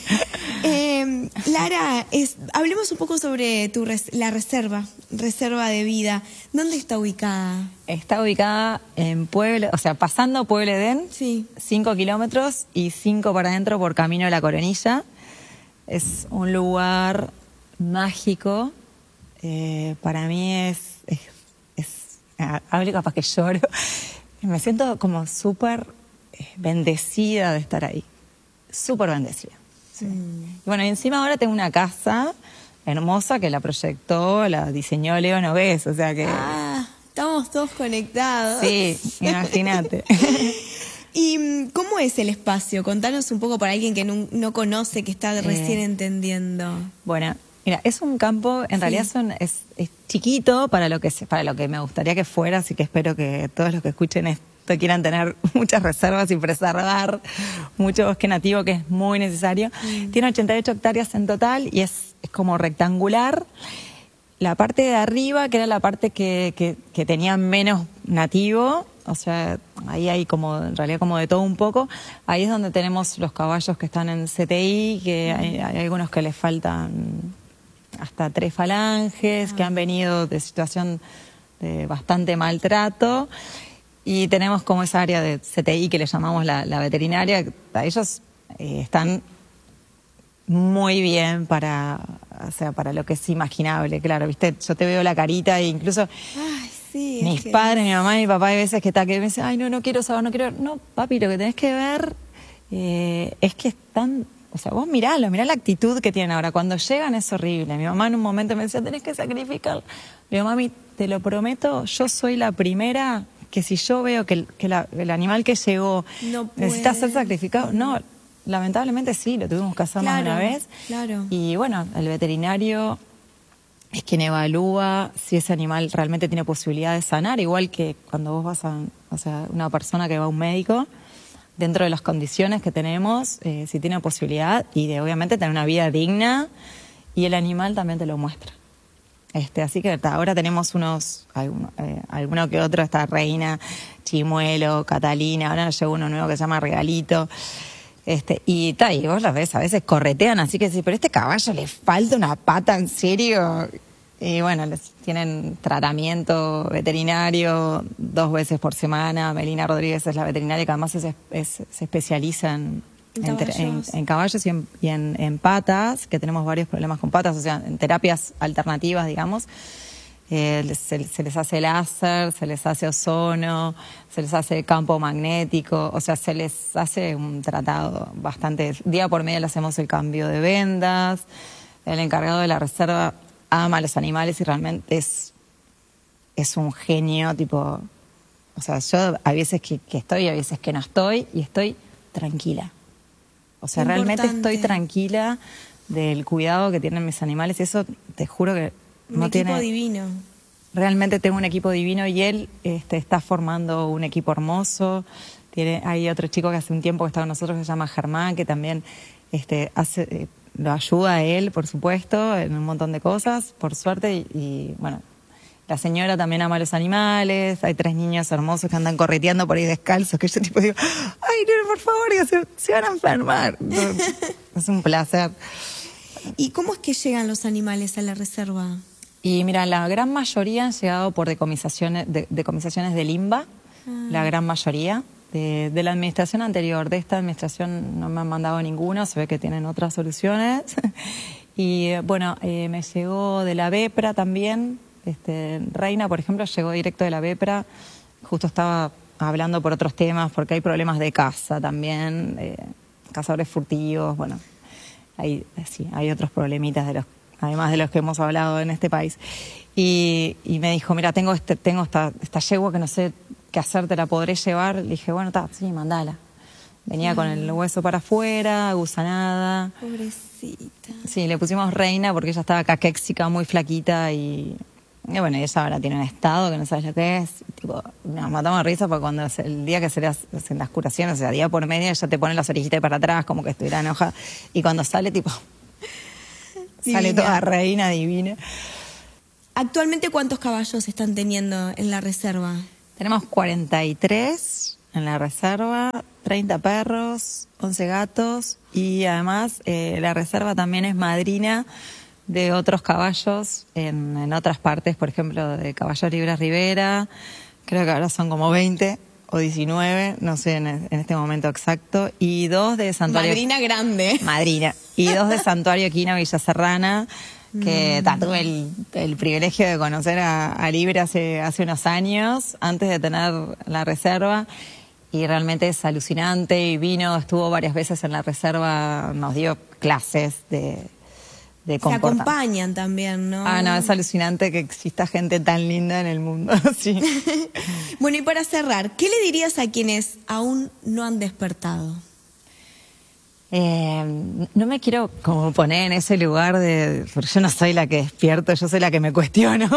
[SPEAKER 2] Eh, Lara, es, hablemos un poco sobre tu res, la reserva, reserva de vida. ¿Dónde está ubicada?
[SPEAKER 1] Está ubicada en Pueblo, o sea, pasando Pueblo Edén,
[SPEAKER 2] sí.
[SPEAKER 1] cinco kilómetros y cinco para adentro por Camino de la Coronilla. Es un lugar mágico. Eh, para mí es... es, es hablo capaz que lloro. Me siento como súper bendecida de estar ahí. Súper bendecida. Sí. Mm. Y bueno, y encima ahora tengo una casa hermosa que la proyectó, la diseñó Leo Nogués, o sea que...
[SPEAKER 2] Ah, estamos todos conectados.
[SPEAKER 1] Sí, imagínate.
[SPEAKER 2] ¿Y cómo es el espacio? Contanos un poco para alguien que no, no conoce, que está recién eh, entendiendo.
[SPEAKER 1] Bueno, mira, es un campo, en sí. realidad son, es, es chiquito para lo que para lo que me gustaría que fuera, así que espero que todos los que escuchen esto quieran tener muchas reservas y preservar mucho bosque nativo, que es muy necesario. Mm. Tiene ochenta y ocho hectáreas en total y es, es como rectangular. La parte de arriba, que era la parte que, que, que tenía menos nativo, o sea, ahí hay como, en realidad como de todo un poco, ahí es donde tenemos los caballos que están en C T I, que mm. hay, hay algunos que les faltan hasta tres falanges, ah. que han venido de situación de bastante maltrato. Y tenemos como esa área de C T I que le llamamos la, la veterinaria. A ellos eh, están muy bien para, o sea, para lo que es imaginable. Claro, viste, yo te veo la carita e incluso
[SPEAKER 2] ay, sí,
[SPEAKER 1] mis
[SPEAKER 2] que...
[SPEAKER 1] padres, mi mamá y mi papá hay veces que está que me dicen, ay, no, no quiero saber, no quiero ver. No, papi, lo que tenés que ver eh, es que están... O sea, vos miralo, mirá la actitud que tienen ahora. Cuando llegan es horrible. Mi mamá en un momento me decía, tenés que sacrificar. Le digo, mami, te lo prometo, yo soy la primera... que si yo veo que el, que la, el animal que llegó no necesita ser sacrificado, no, lamentablemente sí, lo tuvimos que hacer más
[SPEAKER 2] claro,
[SPEAKER 1] de una vez.
[SPEAKER 2] Claro.
[SPEAKER 1] Y bueno, el veterinario es quien evalúa si ese animal realmente tiene posibilidad de sanar, igual que cuando vos vas a, o sea, una persona que va a un médico, dentro de las condiciones que tenemos, eh, si tiene posibilidad y de obviamente tener una vida digna, y el animal también te lo muestra. Este, así que ahora tenemos unos, alguno, eh, alguno que otro, esta Reina, Chimuelo, Catalina, ahora nos llegó uno nuevo que se llama Regalito, este, y, ta, y vos los ves, a veces corretean, así que sí, pero este caballo le falta una pata, ¿en serio? Y bueno, les tienen tratamiento veterinario dos veces por semana. Melina Rodríguez es la veterinaria que además es, es, se especializa en... En caballos, en, en caballos y, en, y en, en patas, que tenemos varios problemas con patas, o sea, en terapias alternativas, digamos. Eh, se, se les hace láser, se les hace ozono, se les hace campo magnético, o sea, se les hace un tratado bastante... Día por medio le hacemos el cambio de vendas. El encargado de la reserva ama a los animales y realmente es, es un genio, tipo... O sea, yo hay veces que, que estoy y hay veces que no estoy, y estoy tranquila. O sea,
[SPEAKER 2] Importante.
[SPEAKER 1] realmente estoy tranquila del cuidado que tienen mis animales y eso te juro que
[SPEAKER 2] un
[SPEAKER 1] no tiene...
[SPEAKER 2] Un equipo divino.
[SPEAKER 1] Realmente tengo un equipo divino y él este, está formando un equipo hermoso. Tiene, hay otro chico que hace un tiempo que está con nosotros que se llama Germán, que también este, hace, eh, lo ayuda a él, por supuesto, en un montón de cosas, por suerte. Y, y bueno, la señora también ama a los animales. Hay tres niños hermosos que andan correteando por ahí descalzos, que yo tipo digo, ay, no, por favor, se, se van a enfermar. Es un placer.
[SPEAKER 2] ¿Y cómo es que llegan los animales a la reserva?
[SPEAKER 1] Y mira, la gran mayoría han llegado por decomisaciones, de, decomisaciones del I N B A, ah. la gran mayoría. De, de la administración anterior, de esta administración no me han mandado ninguno, se ve que tienen otras soluciones. Y bueno, eh, me llegó de la Vepra también. Este, Reina, por ejemplo, llegó directo de la Vepra, justo estaba hablando por otros temas, porque hay problemas de caza también, eh, cazadores furtivos, bueno, hay, sí, hay otros problemitas de los, además de los que hemos hablado en este país. Y, y me dijo, mira, tengo este, tengo esta, esta yegua que no sé qué hacer, ¿te la podré llevar? Le dije, bueno, está, sí, mandala. Venía mm. con el hueso para afuera, gusanada.
[SPEAKER 2] Pobrecita.
[SPEAKER 1] Sí, le pusimos Reina porque ella estaba caquéxica, muy flaquita y... Y bueno, ella ahora tiene un estado que no sabes lo que es. Tipo, nos matamos de risa porque cuando el día que se le hacen las curaciones, o sea, día por medio, ella te pone las orejitas para atrás como que estuviera enojada. Y cuando sale, tipo, divina. Sale toda reina divina.
[SPEAKER 2] ¿Actualmente cuántos caballos están teniendo en la reserva?
[SPEAKER 1] Tenemos cuarenta y tres en la reserva, treinta perros, once gatos y además eh, la reserva también es madrina de otros caballos en, en otras partes, por ejemplo, de Caballos Libres Rivera, creo que ahora son como veinte o diecinueve, no sé en, en este momento exacto, y dos de Santuario...
[SPEAKER 2] Madrina grande.
[SPEAKER 1] Madrina. Y dos de Santuario Quino Villa Serrana, que mm. tuve el, el privilegio de conocer a, a Libre hace, hace unos años, antes de tener la reserva, y realmente es alucinante, y vino, estuvo varias veces en la reserva, nos dio clases de...
[SPEAKER 2] Se acompañan también, ¿no?
[SPEAKER 1] Ah, no, es alucinante que exista gente tan linda en el mundo, sí.
[SPEAKER 2] Bueno, y para cerrar, ¿qué le dirías a quienes aún no han despertado?
[SPEAKER 1] Eh, no me quiero como poner en ese lugar de... Porque yo no soy la que despierto, yo soy la que me cuestiono.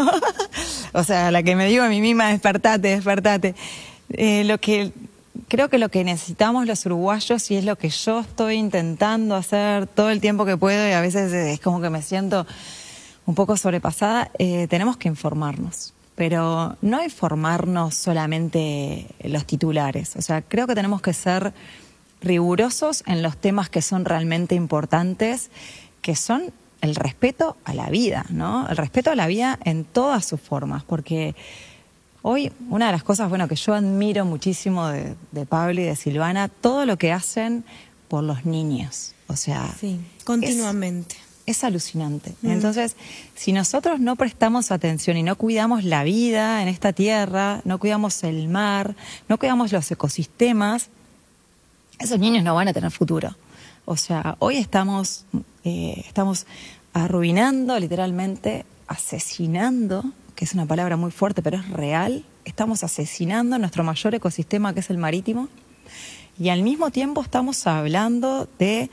[SPEAKER 1] O sea, la que me digo a mí misma, despertate, despertate. Eh, lo que... Creo que lo que necesitamos los uruguayos, y es lo que yo estoy intentando hacer todo el tiempo que puedo, y a veces es como que me siento un poco sobrepasada, eh, tenemos que informarnos. Pero no informarnos solamente los titulares. O sea, creo que tenemos que ser rigurosos en los temas que son realmente importantes, que son el respeto a la vida, ¿no? El respeto a la vida en todas sus formas, porque... Hoy, una de las cosas, bueno, que yo admiro muchísimo de, de Pablo y de Silvana, todo lo que hacen por los niños. O sea,
[SPEAKER 2] sí, continuamente.
[SPEAKER 1] Es, es alucinante. Mm. Entonces, si nosotros no prestamos atención y no cuidamos la vida en esta tierra, no cuidamos el mar, no cuidamos los ecosistemas, esos niños no van a tener futuro. O sea, hoy estamos, eh, estamos arruinando, literalmente, asesinando, que es una palabra muy fuerte, pero es real, estamos asesinando nuestro mayor ecosistema, que es el marítimo, y al mismo tiempo estamos hablando de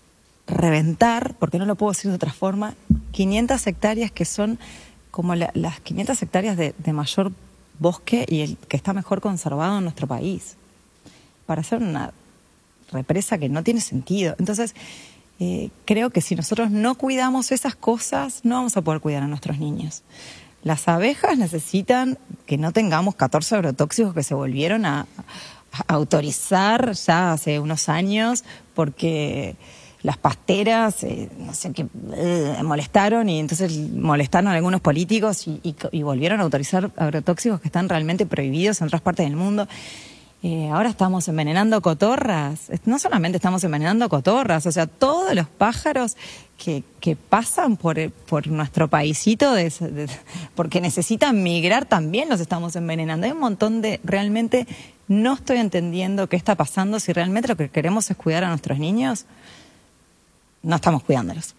[SPEAKER 1] reventar, porque no lo puedo decir de otra forma, quinientas hectáreas que son como la, las quinientas hectáreas de, de mayor bosque y el que está mejor conservado en nuestro país, para hacer una represa que no tiene sentido. Entonces, eh, creo que si nosotros no cuidamos esas cosas, no vamos a poder cuidar a nuestros niños. Las abejas necesitan que no tengamos catorce agrotóxicos que se volvieron a, a autorizar ya hace unos años porque las pasteras, eh, no sé qué, eh, molestaron y entonces molestaron a algunos políticos y, y, y volvieron a autorizar agrotóxicos que están realmente prohibidos en otras partes del mundo. Eh, ahora estamos envenenando cotorras, no solamente estamos envenenando cotorras, o sea, todos los pájaros que, que pasan por, por nuestro paisito, de, de, porque necesitan migrar, también los estamos envenenando. Hay un montón de, realmente no estoy entendiendo qué está pasando, si realmente lo que queremos es cuidar a nuestros niños, no estamos cuidándolos.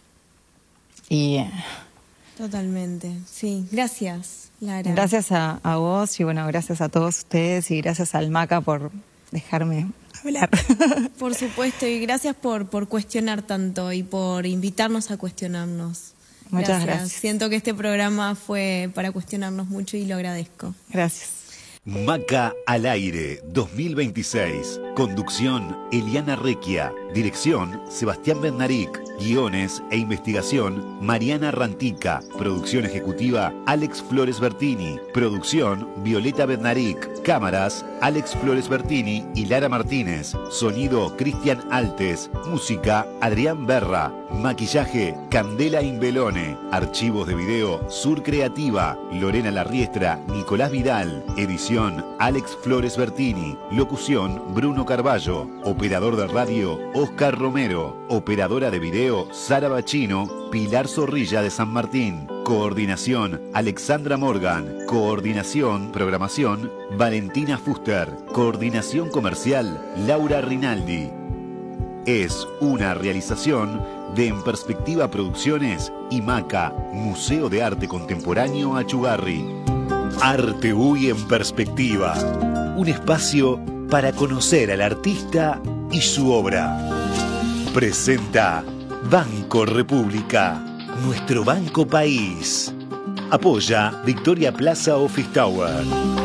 [SPEAKER 1] Y...
[SPEAKER 2] Totalmente, sí, gracias. Lara.
[SPEAKER 1] Gracias a, a vos y bueno, gracias a todos ustedes y gracias al Maca por dejarme hablar.
[SPEAKER 2] Por supuesto, y gracias por, por cuestionar tanto y por invitarnos a cuestionarnos.
[SPEAKER 1] Muchas gracias. gracias.
[SPEAKER 2] Siento que este programa fue para cuestionarnos mucho y lo agradezco.
[SPEAKER 1] Gracias.
[SPEAKER 3] Maca al aire dos mil veintiséis. Conducción Eliana Requia. Dirección Sebastián Bernaric. Guiones e investigación Mariana Rantica. Producción ejecutiva Alex Flores Bertini. Producción Violeta Bernaric. Cámaras Alex Flores Bertini y Lara Martínez. Sonido Cristian Altes. Música Adrián Berra. Maquillaje Candela Imbelone. Archivos de video Sur Creativa. Lorena Larriestra. Nicolás Vidal. Edición Alex Flores Bertini. Locución Bruno Carballo. Operador de radio Oscar Romero. Operadora de video Sara Bachino. Pilar Zorrilla de San Martín. Coordinación Alexandra Morgan. Coordinación Programación Valentina Fuster. Coordinación Comercial Laura Rinaldi. Es una realización de En Perspectiva Producciones y Maca, Museo de Arte Contemporáneo Achugarri. Arte Uy en Perspectiva. Un espacio para conocer al artista y su obra. Presenta Banco República, nuestro banco país. Apoya Victoria Plaza Office Tower.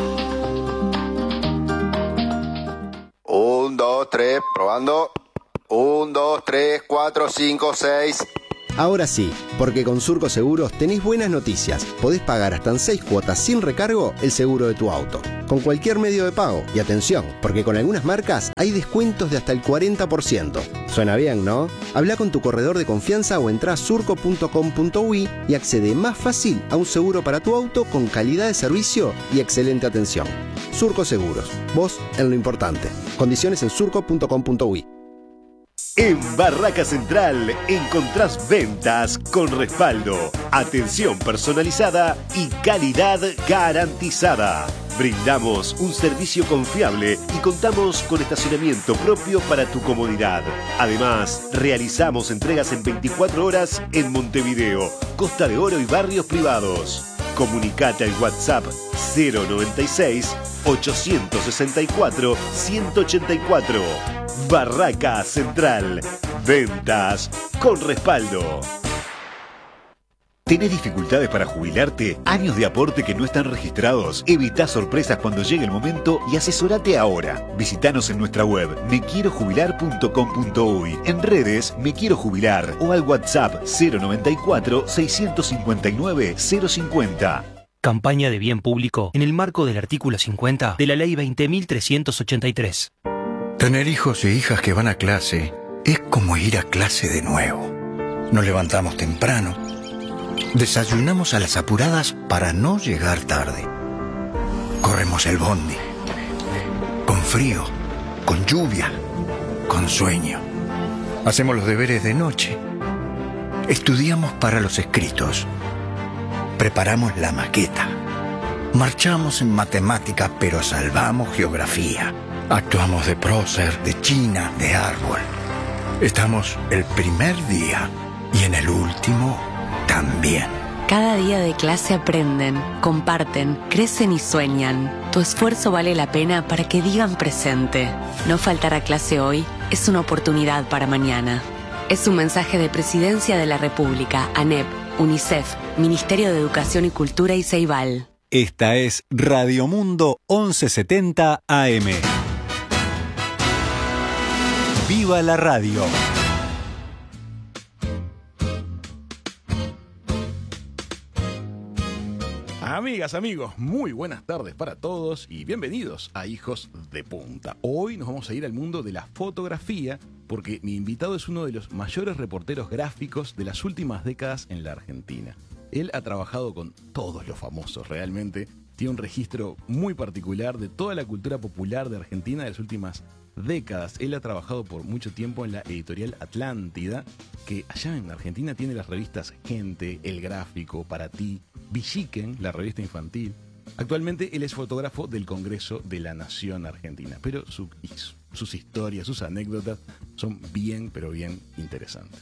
[SPEAKER 7] Un, dos, tres, probando. Un, dos, tres, cuatro, cinco, seis. Ahora sí, porque con Surco Seguros tenés buenas noticias. Podés pagar hasta en seis cuotas sin recargo el seguro de tu auto, con cualquier medio de pago. Y atención, porque con algunas marcas hay descuentos de hasta el cuarenta por ciento. Suena bien, ¿no? Habla con tu corredor de confianza o entrá a surco punto com punto uy y accede más fácil a un seguro para tu auto con calidad de servicio y excelente atención. Surco Seguros, vos en lo importante. Condiciones en surco punto com punto uy.
[SPEAKER 3] En Barraca Central encontrás ventas con respaldo, atención personalizada y calidad garantizada. Brindamos un servicio confiable y contamos con estacionamiento propio para tu comodidad. Además, realizamos entregas en veinticuatro horas en Montevideo, Costa de Oro y barrios privados. Comunicate al WhatsApp cero noventa y seis, ochocientos sesenta y cuatro, ciento ochenta y cuatro. Barraca Central. Ventas con respaldo. ¿Tenés dificultades para jubilarte? ¿Años de aporte que no están registrados? Evitá sorpresas cuando llegue el momento y asesorate ahora. Visítanos en nuestra web me quiero jubilar punto com punto uy, en redes Me Quiero Jubilar o al WhatsApp cero noventa y cuatro, seiscientos cincuenta y nueve, cero cincuenta.
[SPEAKER 12] Campaña de bien público en el marco del artículo cincuenta de la Ley veinte mil trescientos ochenta y tres.
[SPEAKER 13] Tener hijos e hijas que van a clase es como ir a clase de nuevo. Nos levantamos temprano, desayunamos a las apuradas para no llegar tarde. Corremos el bondi, con frío, con lluvia, con sueño. Hacemos los deberes de noche. Estudiamos para los escritos. Preparamos la maqueta. Marchamos en matemática, pero salvamos geografía. Actuamos de prócer, de china, de árbol. Estamos el primer día y en el último también.
[SPEAKER 10] Cada día de clase aprenden, comparten, crecen y sueñan. Tu esfuerzo vale la pena para que digan presente. No faltar a clase hoy es una oportunidad para mañana. Es un mensaje de Presidencia de la República, ANEP, UNICEF, Ministerio de Educación y Cultura y Ceibal.
[SPEAKER 11] Esta es Radio Mundo once setenta A M. ¡Viva la radio!
[SPEAKER 14] Amigas, amigos, muy buenas tardes para todos y bienvenidos a Hijos de Punta. Hoy nos vamos a ir al mundo de la fotografía porque mi invitado es uno de los mayores reporteros gráficos de las últimas décadas en la Argentina. Él ha trabajado con todos los famosos, realmente. Tiene un registro muy particular de toda la cultura popular de Argentina de las últimas décadas. Él ha trabajado por mucho tiempo en la editorial Atlántida, que allá en Argentina tiene las revistas Gente, El Gráfico, Para Ti, Villiquen, la revista infantil. Actualmente él es fotógrafo del Congreso de la Nación Argentina, pero su, sus historias, sus anécdotas son bien, pero bien interesantes.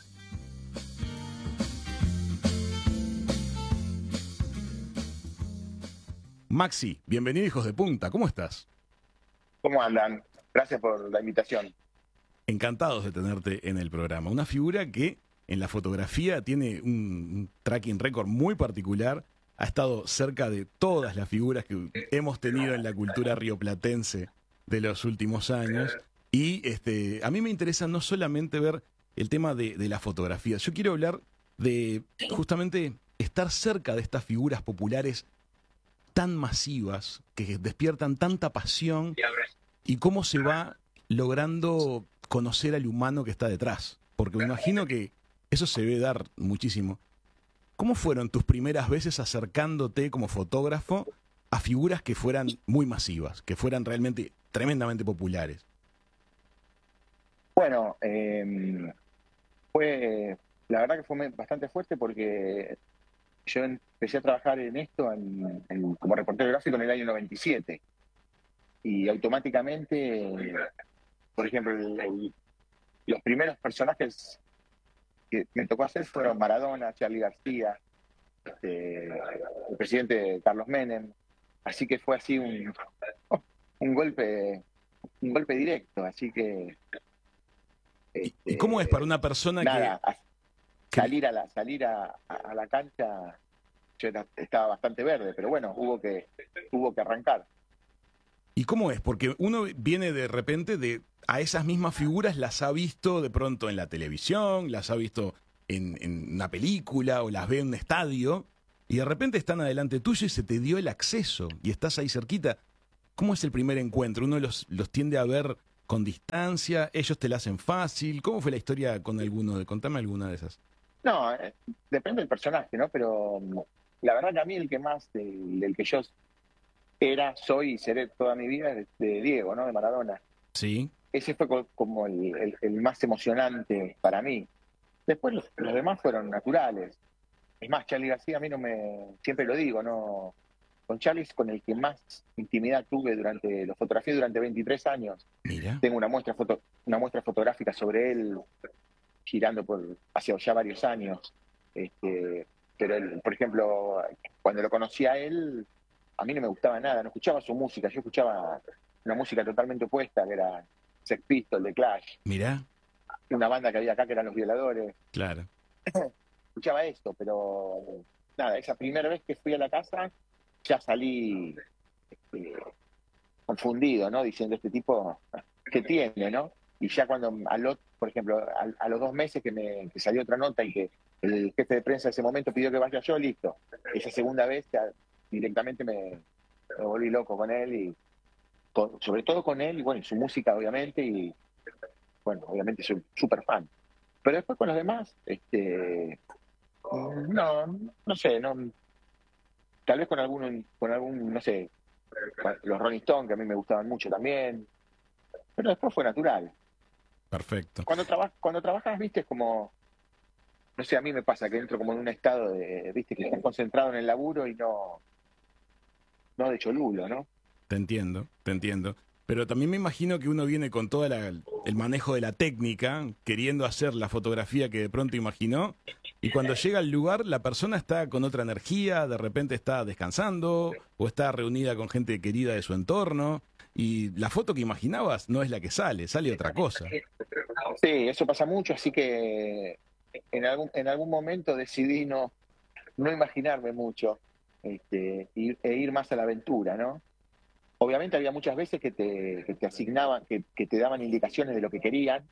[SPEAKER 14] Maxi, bienvenido Hijos de Punta, ¿cómo estás?
[SPEAKER 15] ¿Cómo andan? Gracias por la invitación.
[SPEAKER 14] Encantados de tenerte en el programa. Una figura que en la fotografía tiene un, un tracking record muy particular. Ha estado cerca de todas las figuras que hemos tenido en la cultura rioplatense de los últimos años. Y este, a mí me interesa no solamente ver el tema de, de la fotografía. Yo quiero hablar de justamente estar cerca de estas figuras populares tan masivas, que despiertan tanta pasión, y cómo se va logrando conocer al humano que está detrás. Porque me imagino que eso se debe dar muchísimo. ¿Cómo fueron tus primeras veces acercándote como fotógrafo a figuras que fueran muy masivas, que fueran realmente tremendamente populares?
[SPEAKER 15] Bueno, eh, fue la verdad que fue bastante fuerte porque yo empecé a trabajar en esto en, en, como reportero gráfico en el año noventa y siete. Y automáticamente, por ejemplo, el, el, los primeros personajes que me tocó hacer fueron Maradona, Charly García, este, el presidente Carlos Menem. Así que fue así un, un golpe un golpe directo, así que...
[SPEAKER 14] Este, ¿Y cómo es para una persona
[SPEAKER 15] nada,
[SPEAKER 14] que...
[SPEAKER 15] salir a la salir a, a la cancha? Yo era, estaba bastante verde, pero bueno, hubo que hubo que arrancar.
[SPEAKER 14] ¿Y cómo es? Porque uno viene de repente de... A esas mismas figuras las ha visto de pronto en la televisión, las ha visto en, en una película o las ve en un estadio, y de repente están adelante tuyo y se te dio el acceso y estás ahí cerquita. ¿Cómo es el primer encuentro? ¿Uno los, los tiende a ver con distancia? ¿Ellos te la hacen fácil? ¿Cómo fue la historia con alguno? De, contame alguna de esas.
[SPEAKER 15] No, eh, depende del personaje, ¿no? Pero la verdad que a mí el que más, del, del que yo era, soy y seré toda mi vida es de Diego, ¿no? De Maradona.
[SPEAKER 14] Sí.
[SPEAKER 15] Ese fue como el, el, el más emocionante para mí. Después los, los demás fueron naturales. Es más, Charly García a mí no me... Siempre lo digo, ¿no? Con Charly es con el que más intimidad tuve durante... Lo fotografié durante veintitrés años.
[SPEAKER 14] Mira.
[SPEAKER 15] Tengo una muestra, foto, una muestra fotográfica sobre él girando por hace ya varios años. Este, pero, él, por ejemplo, cuando lo conocí a él, a mí no me gustaba nada. No escuchaba su música. Yo escuchaba una música totalmente opuesta, que era Sex Pistols, The Clash.
[SPEAKER 14] Mira.
[SPEAKER 15] Una banda que había acá que eran Los Violadores.
[SPEAKER 14] Claro.
[SPEAKER 15] Escuchaba esto, pero nada, esa primera vez que fui a la casa ya salí este, confundido, ¿no? Diciendo, este tipo, ¿qué tiene, no? Y ya cuando, al, por ejemplo, a, a los dos meses que me que salió otra nota y que el jefe de prensa de ese momento pidió que vaya yo, listo. Esa segunda vez ya directamente me, me volví loco con él, y con, sobre todo con él, y bueno, y su música, obviamente, y bueno, obviamente soy súper fan. Pero después con los demás, este... No, no sé, no. Tal vez con algún, con algún, no sé, los Rolling Stones, que a mí me gustaban mucho también. Pero después fue natural.
[SPEAKER 14] Perfecto.
[SPEAKER 15] Cuando, traba, cuando trabajas, viste, es como, no sé, a mí me pasa que entro como en un estado de, viste, que estás concentrado en el laburo y no, no de cholulo, ¿no?
[SPEAKER 14] Te entiendo, te entiendo. Pero también me imagino que uno viene con todo el manejo de la técnica, queriendo hacer la fotografía que de pronto imaginó, y cuando llega al lugar la persona está con otra energía, de repente está descansando, o está reunida con gente querida de su entorno, y la foto que imaginabas no es la que sale, sale otra cosa.
[SPEAKER 15] Sí, eso pasa mucho, así que en algún, en algún momento decidí no, no imaginarme mucho, este, ir, e ir más a la aventura, ¿no? Obviamente había muchas veces que te, que te asignaban, que, que te daban indicaciones de lo que querían,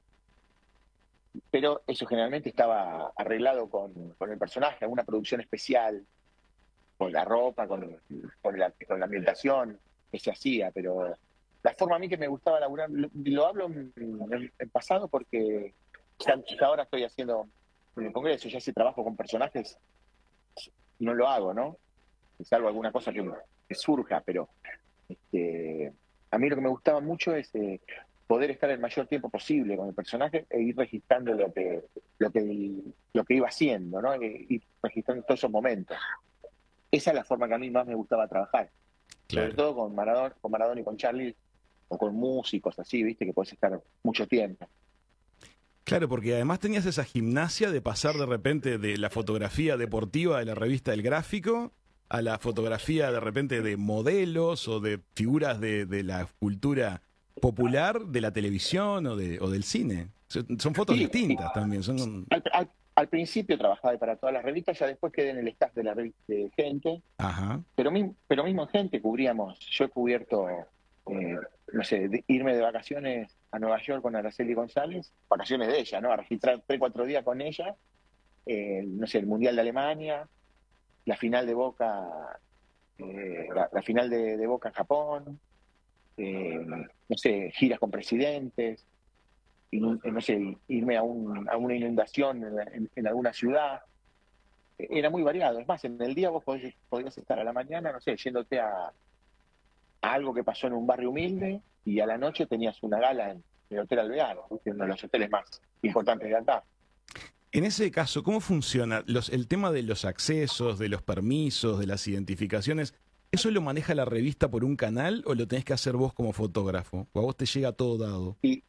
[SPEAKER 15] pero eso generalmente estaba arreglado con, con el personaje, alguna producción especial, con la ropa, con, con, la, con la ambientación que se hacía, pero la forma a mí que me gustaba laburar, lo, lo hablo en, en, en pasado porque ya, ya ahora estoy haciendo en el Congreso, ya si trabajo con personajes, no lo hago, ¿no? Salvo alguna cosa que, que surja, pero... Este, a mí lo que me gustaba mucho es eh, poder estar el mayor tiempo posible con el personaje e ir registrando lo que lo que lo que iba haciendo, ¿no? E ir registrando todos esos momentos. Esa es la forma que a mí más me gustaba trabajar. Claro. Sobre todo con Maradona, con Maradona y con Charly, o con músicos así, viste, que podés estar mucho tiempo.
[SPEAKER 14] Claro, porque además tenías esa gimnasia de pasar de repente de la fotografía deportiva de la revista El Gráfico a la fotografía de repente de modelos o de figuras de, de la cultura popular, de la televisión o, de, o del cine. Son fotos sí, distintas sí. también. Son...
[SPEAKER 15] Al, al, al principio trabajaba para todas las revistas, ya después quedé en el staff de la revista de Gente.
[SPEAKER 14] Ajá.
[SPEAKER 15] Pero, pero mismo en Gente cubríamos, yo he cubierto, eh, no sé, de, irme de vacaciones a Nueva York con Araceli González, vacaciones de ella, ¿no? A registrar tres, cuatro días con ella, eh, no sé, el Mundial de Alemania, la final de Boca, eh, la, la final de, de Boca en Japón, eh, no sé, giras con presidentes, y, no sé, irme a, un, a una inundación en, en, en alguna ciudad. Era muy variado. Es más, en el día vos podías, podías estar a la mañana, no sé, yéndote a, a algo que pasó en un barrio humilde, y a la noche tenías una gala en el Hotel Alvear, uno de los hoteles más importantes de acá.
[SPEAKER 14] En ese caso, ¿cómo funciona los, el tema de los accesos, de los permisos, de las identificaciones? ¿Eso lo maneja la revista por un canal o lo tenés que hacer vos como fotógrafo? ¿O a vos te llega todo dado?
[SPEAKER 15] Y,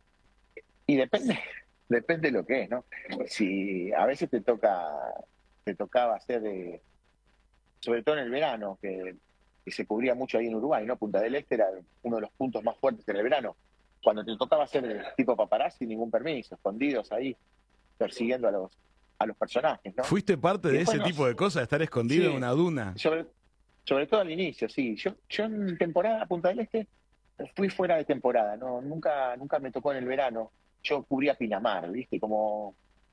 [SPEAKER 15] y depende, depende de lo que es, ¿no? Si a veces te toca, te tocaba hacer, de, sobre todo en el verano, que que se cubría mucho ahí en Uruguay, ¿no? Punta del Este era uno de los puntos más fuertes en el verano. Cuando te tocaba hacer tipo paparazzi, ningún permiso, escondidos ahí, persiguiendo a los a los personajes, ¿no?
[SPEAKER 14] ¿Fuiste parte de ese
[SPEAKER 15] no,
[SPEAKER 14] tipo de cosas, de estar escondido
[SPEAKER 15] sí,
[SPEAKER 14] en una duna?
[SPEAKER 15] Sobre, sobre todo al inicio, sí. Yo, yo en temporada Punta del Este fui fuera de temporada, no, nunca, nunca me tocó en el verano. Yo cubría Pinamar, ¿viste? Como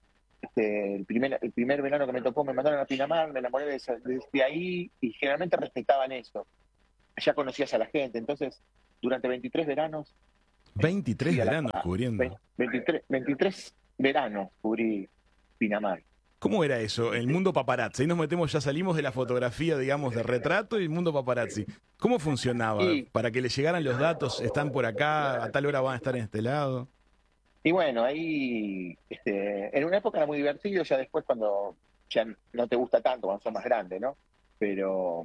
[SPEAKER 15] este, el primer, el primer verano que me tocó me mandaron a Pinamar, me enamoré de, esa, de ahí y generalmente respetaban eso. Ya conocías a la gente, entonces durante veintitrés veranos.
[SPEAKER 14] veintitrés veranos la, cubriendo.
[SPEAKER 15] veintitrés, veintitrés veranos cubrí Pinamar.
[SPEAKER 14] ¿Cómo era eso? El mundo paparazzi. Ahí nos metemos, ya salimos de la fotografía, digamos, de retrato y el mundo paparazzi. ¿Cómo funcionaba?
[SPEAKER 15] Y,
[SPEAKER 14] Para que le llegaran los datos, están por acá, a tal hora van a estar en este lado.
[SPEAKER 15] Y bueno, ahí este, en una época era muy divertido, ya después cuando ya no te gusta tanto, cuando sos más grande, ¿no? Pero,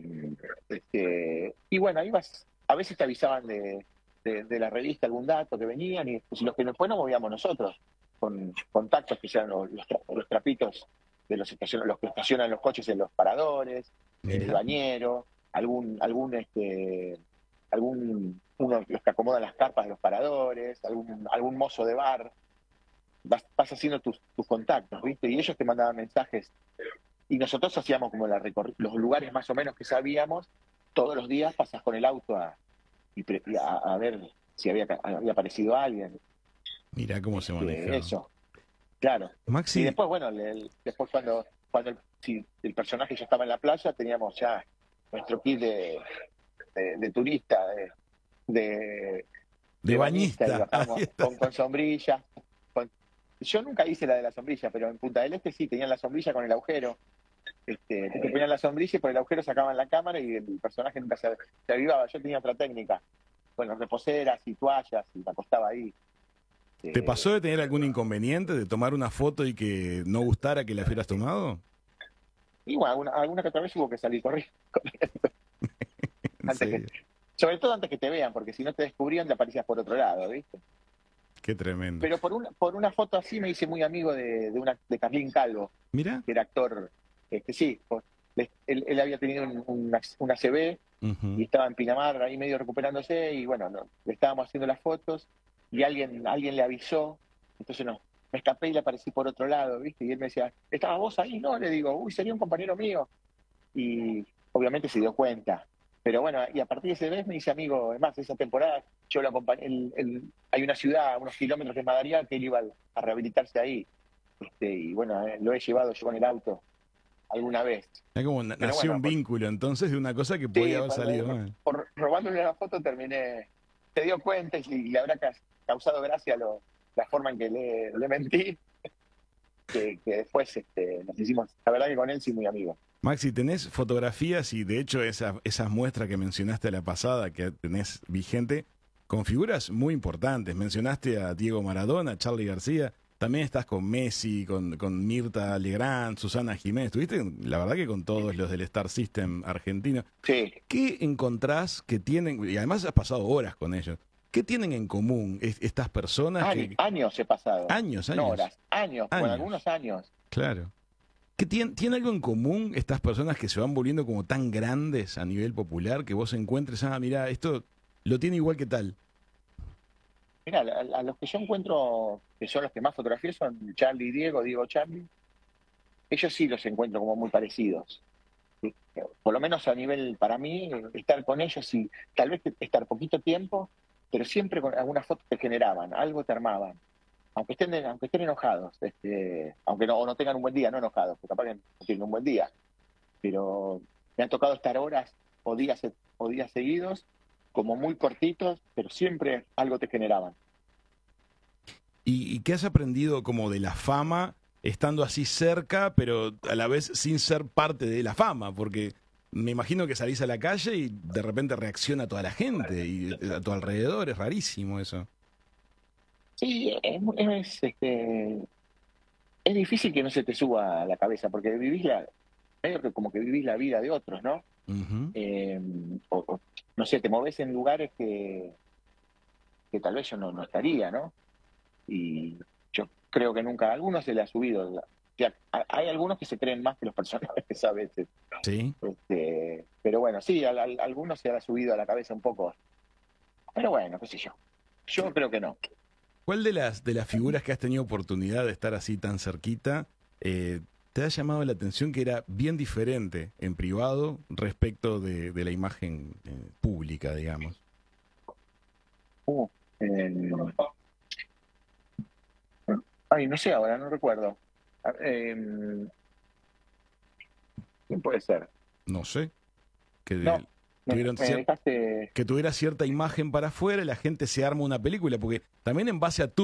[SPEAKER 15] este, y bueno, ahí vas, a veces te avisaban de, de, de la revista algún dato que venían y pues, los que después nos movíamos nosotros, con contactos que sean los, los, tra los trapitos de los estaciones, los que estacionan los coches en los paradores, Mira. el bañero, algún, algún, este, algún, uno los que acomodan las carpas de los paradores, algún, algún mozo de bar, vas, vas haciendo tus, tus contactos, ¿viste? Y ellos te mandaban mensajes. Y nosotros hacíamos como la los lugares más o menos que sabíamos, todos los días pasas con el auto a, y pre a, a ver si había, había aparecido alguien.
[SPEAKER 14] Mira cómo se maneja.
[SPEAKER 15] Eso, claro.
[SPEAKER 14] Maxi.
[SPEAKER 15] Y después, bueno, el, después cuando, cuando el, si el personaje ya estaba en la playa, teníamos ya nuestro kit de, de, de turista, de, de,
[SPEAKER 14] de, de bañista.
[SPEAKER 15] bañista con, con sombrilla. Con, yo nunca hice la de la sombrilla, pero en Punta del Este sí, tenían la sombrilla con el agujero. Este, te ponían la sombrilla y por el agujero sacaban la cámara y el personaje nunca se, se avivaba. Yo tenía otra técnica. Bueno, reposeras y toallas y me acostaba ahí.
[SPEAKER 14] ¿Te pasó de tener algún inconveniente, de tomar una foto y que no gustara que la hubieras tomado?
[SPEAKER 15] Y bueno, alguna, alguna que otra vez hubo que salir corriendo. antes que, sobre todo antes que te vean, porque si no te descubrían te aparecías por otro lado, ¿viste?
[SPEAKER 14] Qué tremendo.
[SPEAKER 15] Pero por una, por una foto así me hice muy amigo de, de, una, de Carlín Calvo.
[SPEAKER 14] ¿Mira?
[SPEAKER 15] Que era actor. Este, sí, pues, él, él había tenido un, una, una C B uh-huh. y estaba en Pinamar ahí medio recuperándose y bueno, no, le estábamos haciendo las fotos y alguien alguien le avisó, entonces no, me escapé y le aparecí por otro lado, ¿viste? Y él me decía, ¿estabas vos ahí? No, le digo, uy, sería un compañero mío. Y obviamente se dio cuenta. Pero bueno, y a partir de ese mes me hice amigo, además, esa temporada yo lo acompañé, el, el, hay una ciudad a unos kilómetros de Madariaga que él iba a rehabilitarse ahí. Este, y bueno, eh, lo he llevado yo con el auto alguna vez.
[SPEAKER 14] Es como na nació bueno, un por, vínculo entonces de una cosa que podía sí, haber salido
[SPEAKER 15] por,
[SPEAKER 14] mal.
[SPEAKER 15] Por robándole la foto terminé, se dio cuenta y, y le habrá causado gracia lo, la forma en que le, le mentí, que, que después este, nos hicimos, la verdad que con él sí muy amigos.
[SPEAKER 14] Maxi, tenés fotografías y de hecho esas, esas muestras que mencionaste a la pasada, que tenés vigente, con figuras muy importantes. Mencionaste a Diego Maradona, a Charly García, también estás con Messi, con, con Mirta Legrand, Susana Jiménez. Estuviste, la verdad, que con todos los del Star System argentino.
[SPEAKER 15] Sí.
[SPEAKER 14] ¿Qué encontrás que tienen, y además has pasado horas con ellos, qué tienen en común es, estas personas?
[SPEAKER 15] Años,
[SPEAKER 14] que...
[SPEAKER 15] años he pasado.
[SPEAKER 14] Años, años.
[SPEAKER 15] No horas, años, años. Por algunos años.
[SPEAKER 14] Claro. ¿Qué tiene, ¿Tiene algo en común estas personas que se van volviendo como tan grandes a nivel popular que vos encuentres, ah, mira, esto lo tiene igual que tal?
[SPEAKER 15] Mira, a, a los que yo encuentro, que son los que más fotografías, son Charly y Diego, Diego Charly. Ellos sí los encuentro como muy parecidos. Por lo menos a nivel, para mí, estar con ellos y tal vez estar poquito tiempo, pero siempre con algunas fotos te generaban, algo te armaban. Aunque estén, aunque estén enojados, este, aunque no, o no tengan un buen día, no enojados, porque capaz que no tienen un buen día. Pero me han tocado estar horas o días, o días seguidos, como muy cortitos, pero siempre algo te generaban.
[SPEAKER 14] ¿Y, y qué has aprendido como de la fama, estando así cerca, pero a la vez sin ser parte de la fama? Porque me imagino que salís a la calle y de repente reacciona toda la gente, y a tu alrededor es rarísimo eso.
[SPEAKER 15] Sí, es, es, este, es difícil que no se te suba a la cabeza, porque vivís la, medio que como que vivís la vida de otros, ¿no? Uh-huh. eh, o, o, no sé, te moves en lugares que, que tal vez yo no, no estaría, ¿no? Y yo creo que nunca, a algunos se le ha subido, que hay algunos que se creen más que los personajes a veces.
[SPEAKER 14] Sí.
[SPEAKER 15] Este, pero bueno, sí, a, a, a algunos se ha subido a la cabeza un poco. Pero bueno, qué sé yo. Yo creo que no.
[SPEAKER 14] ¿Cuál de las de las figuras que has tenido oportunidad de estar así tan cerquita eh, te ha llamado la atención que era bien diferente en privado respecto de, de la imagen eh, pública, digamos?
[SPEAKER 15] Uh, eh, ay, no sé ahora, no recuerdo. Eh, ¿Quién puede ser?
[SPEAKER 14] No sé. Que de,
[SPEAKER 15] no,
[SPEAKER 14] tuvieron
[SPEAKER 15] me, me dejaste...
[SPEAKER 14] que tuviera cierta imagen para afuera y la gente se arma una película, porque también en base a tu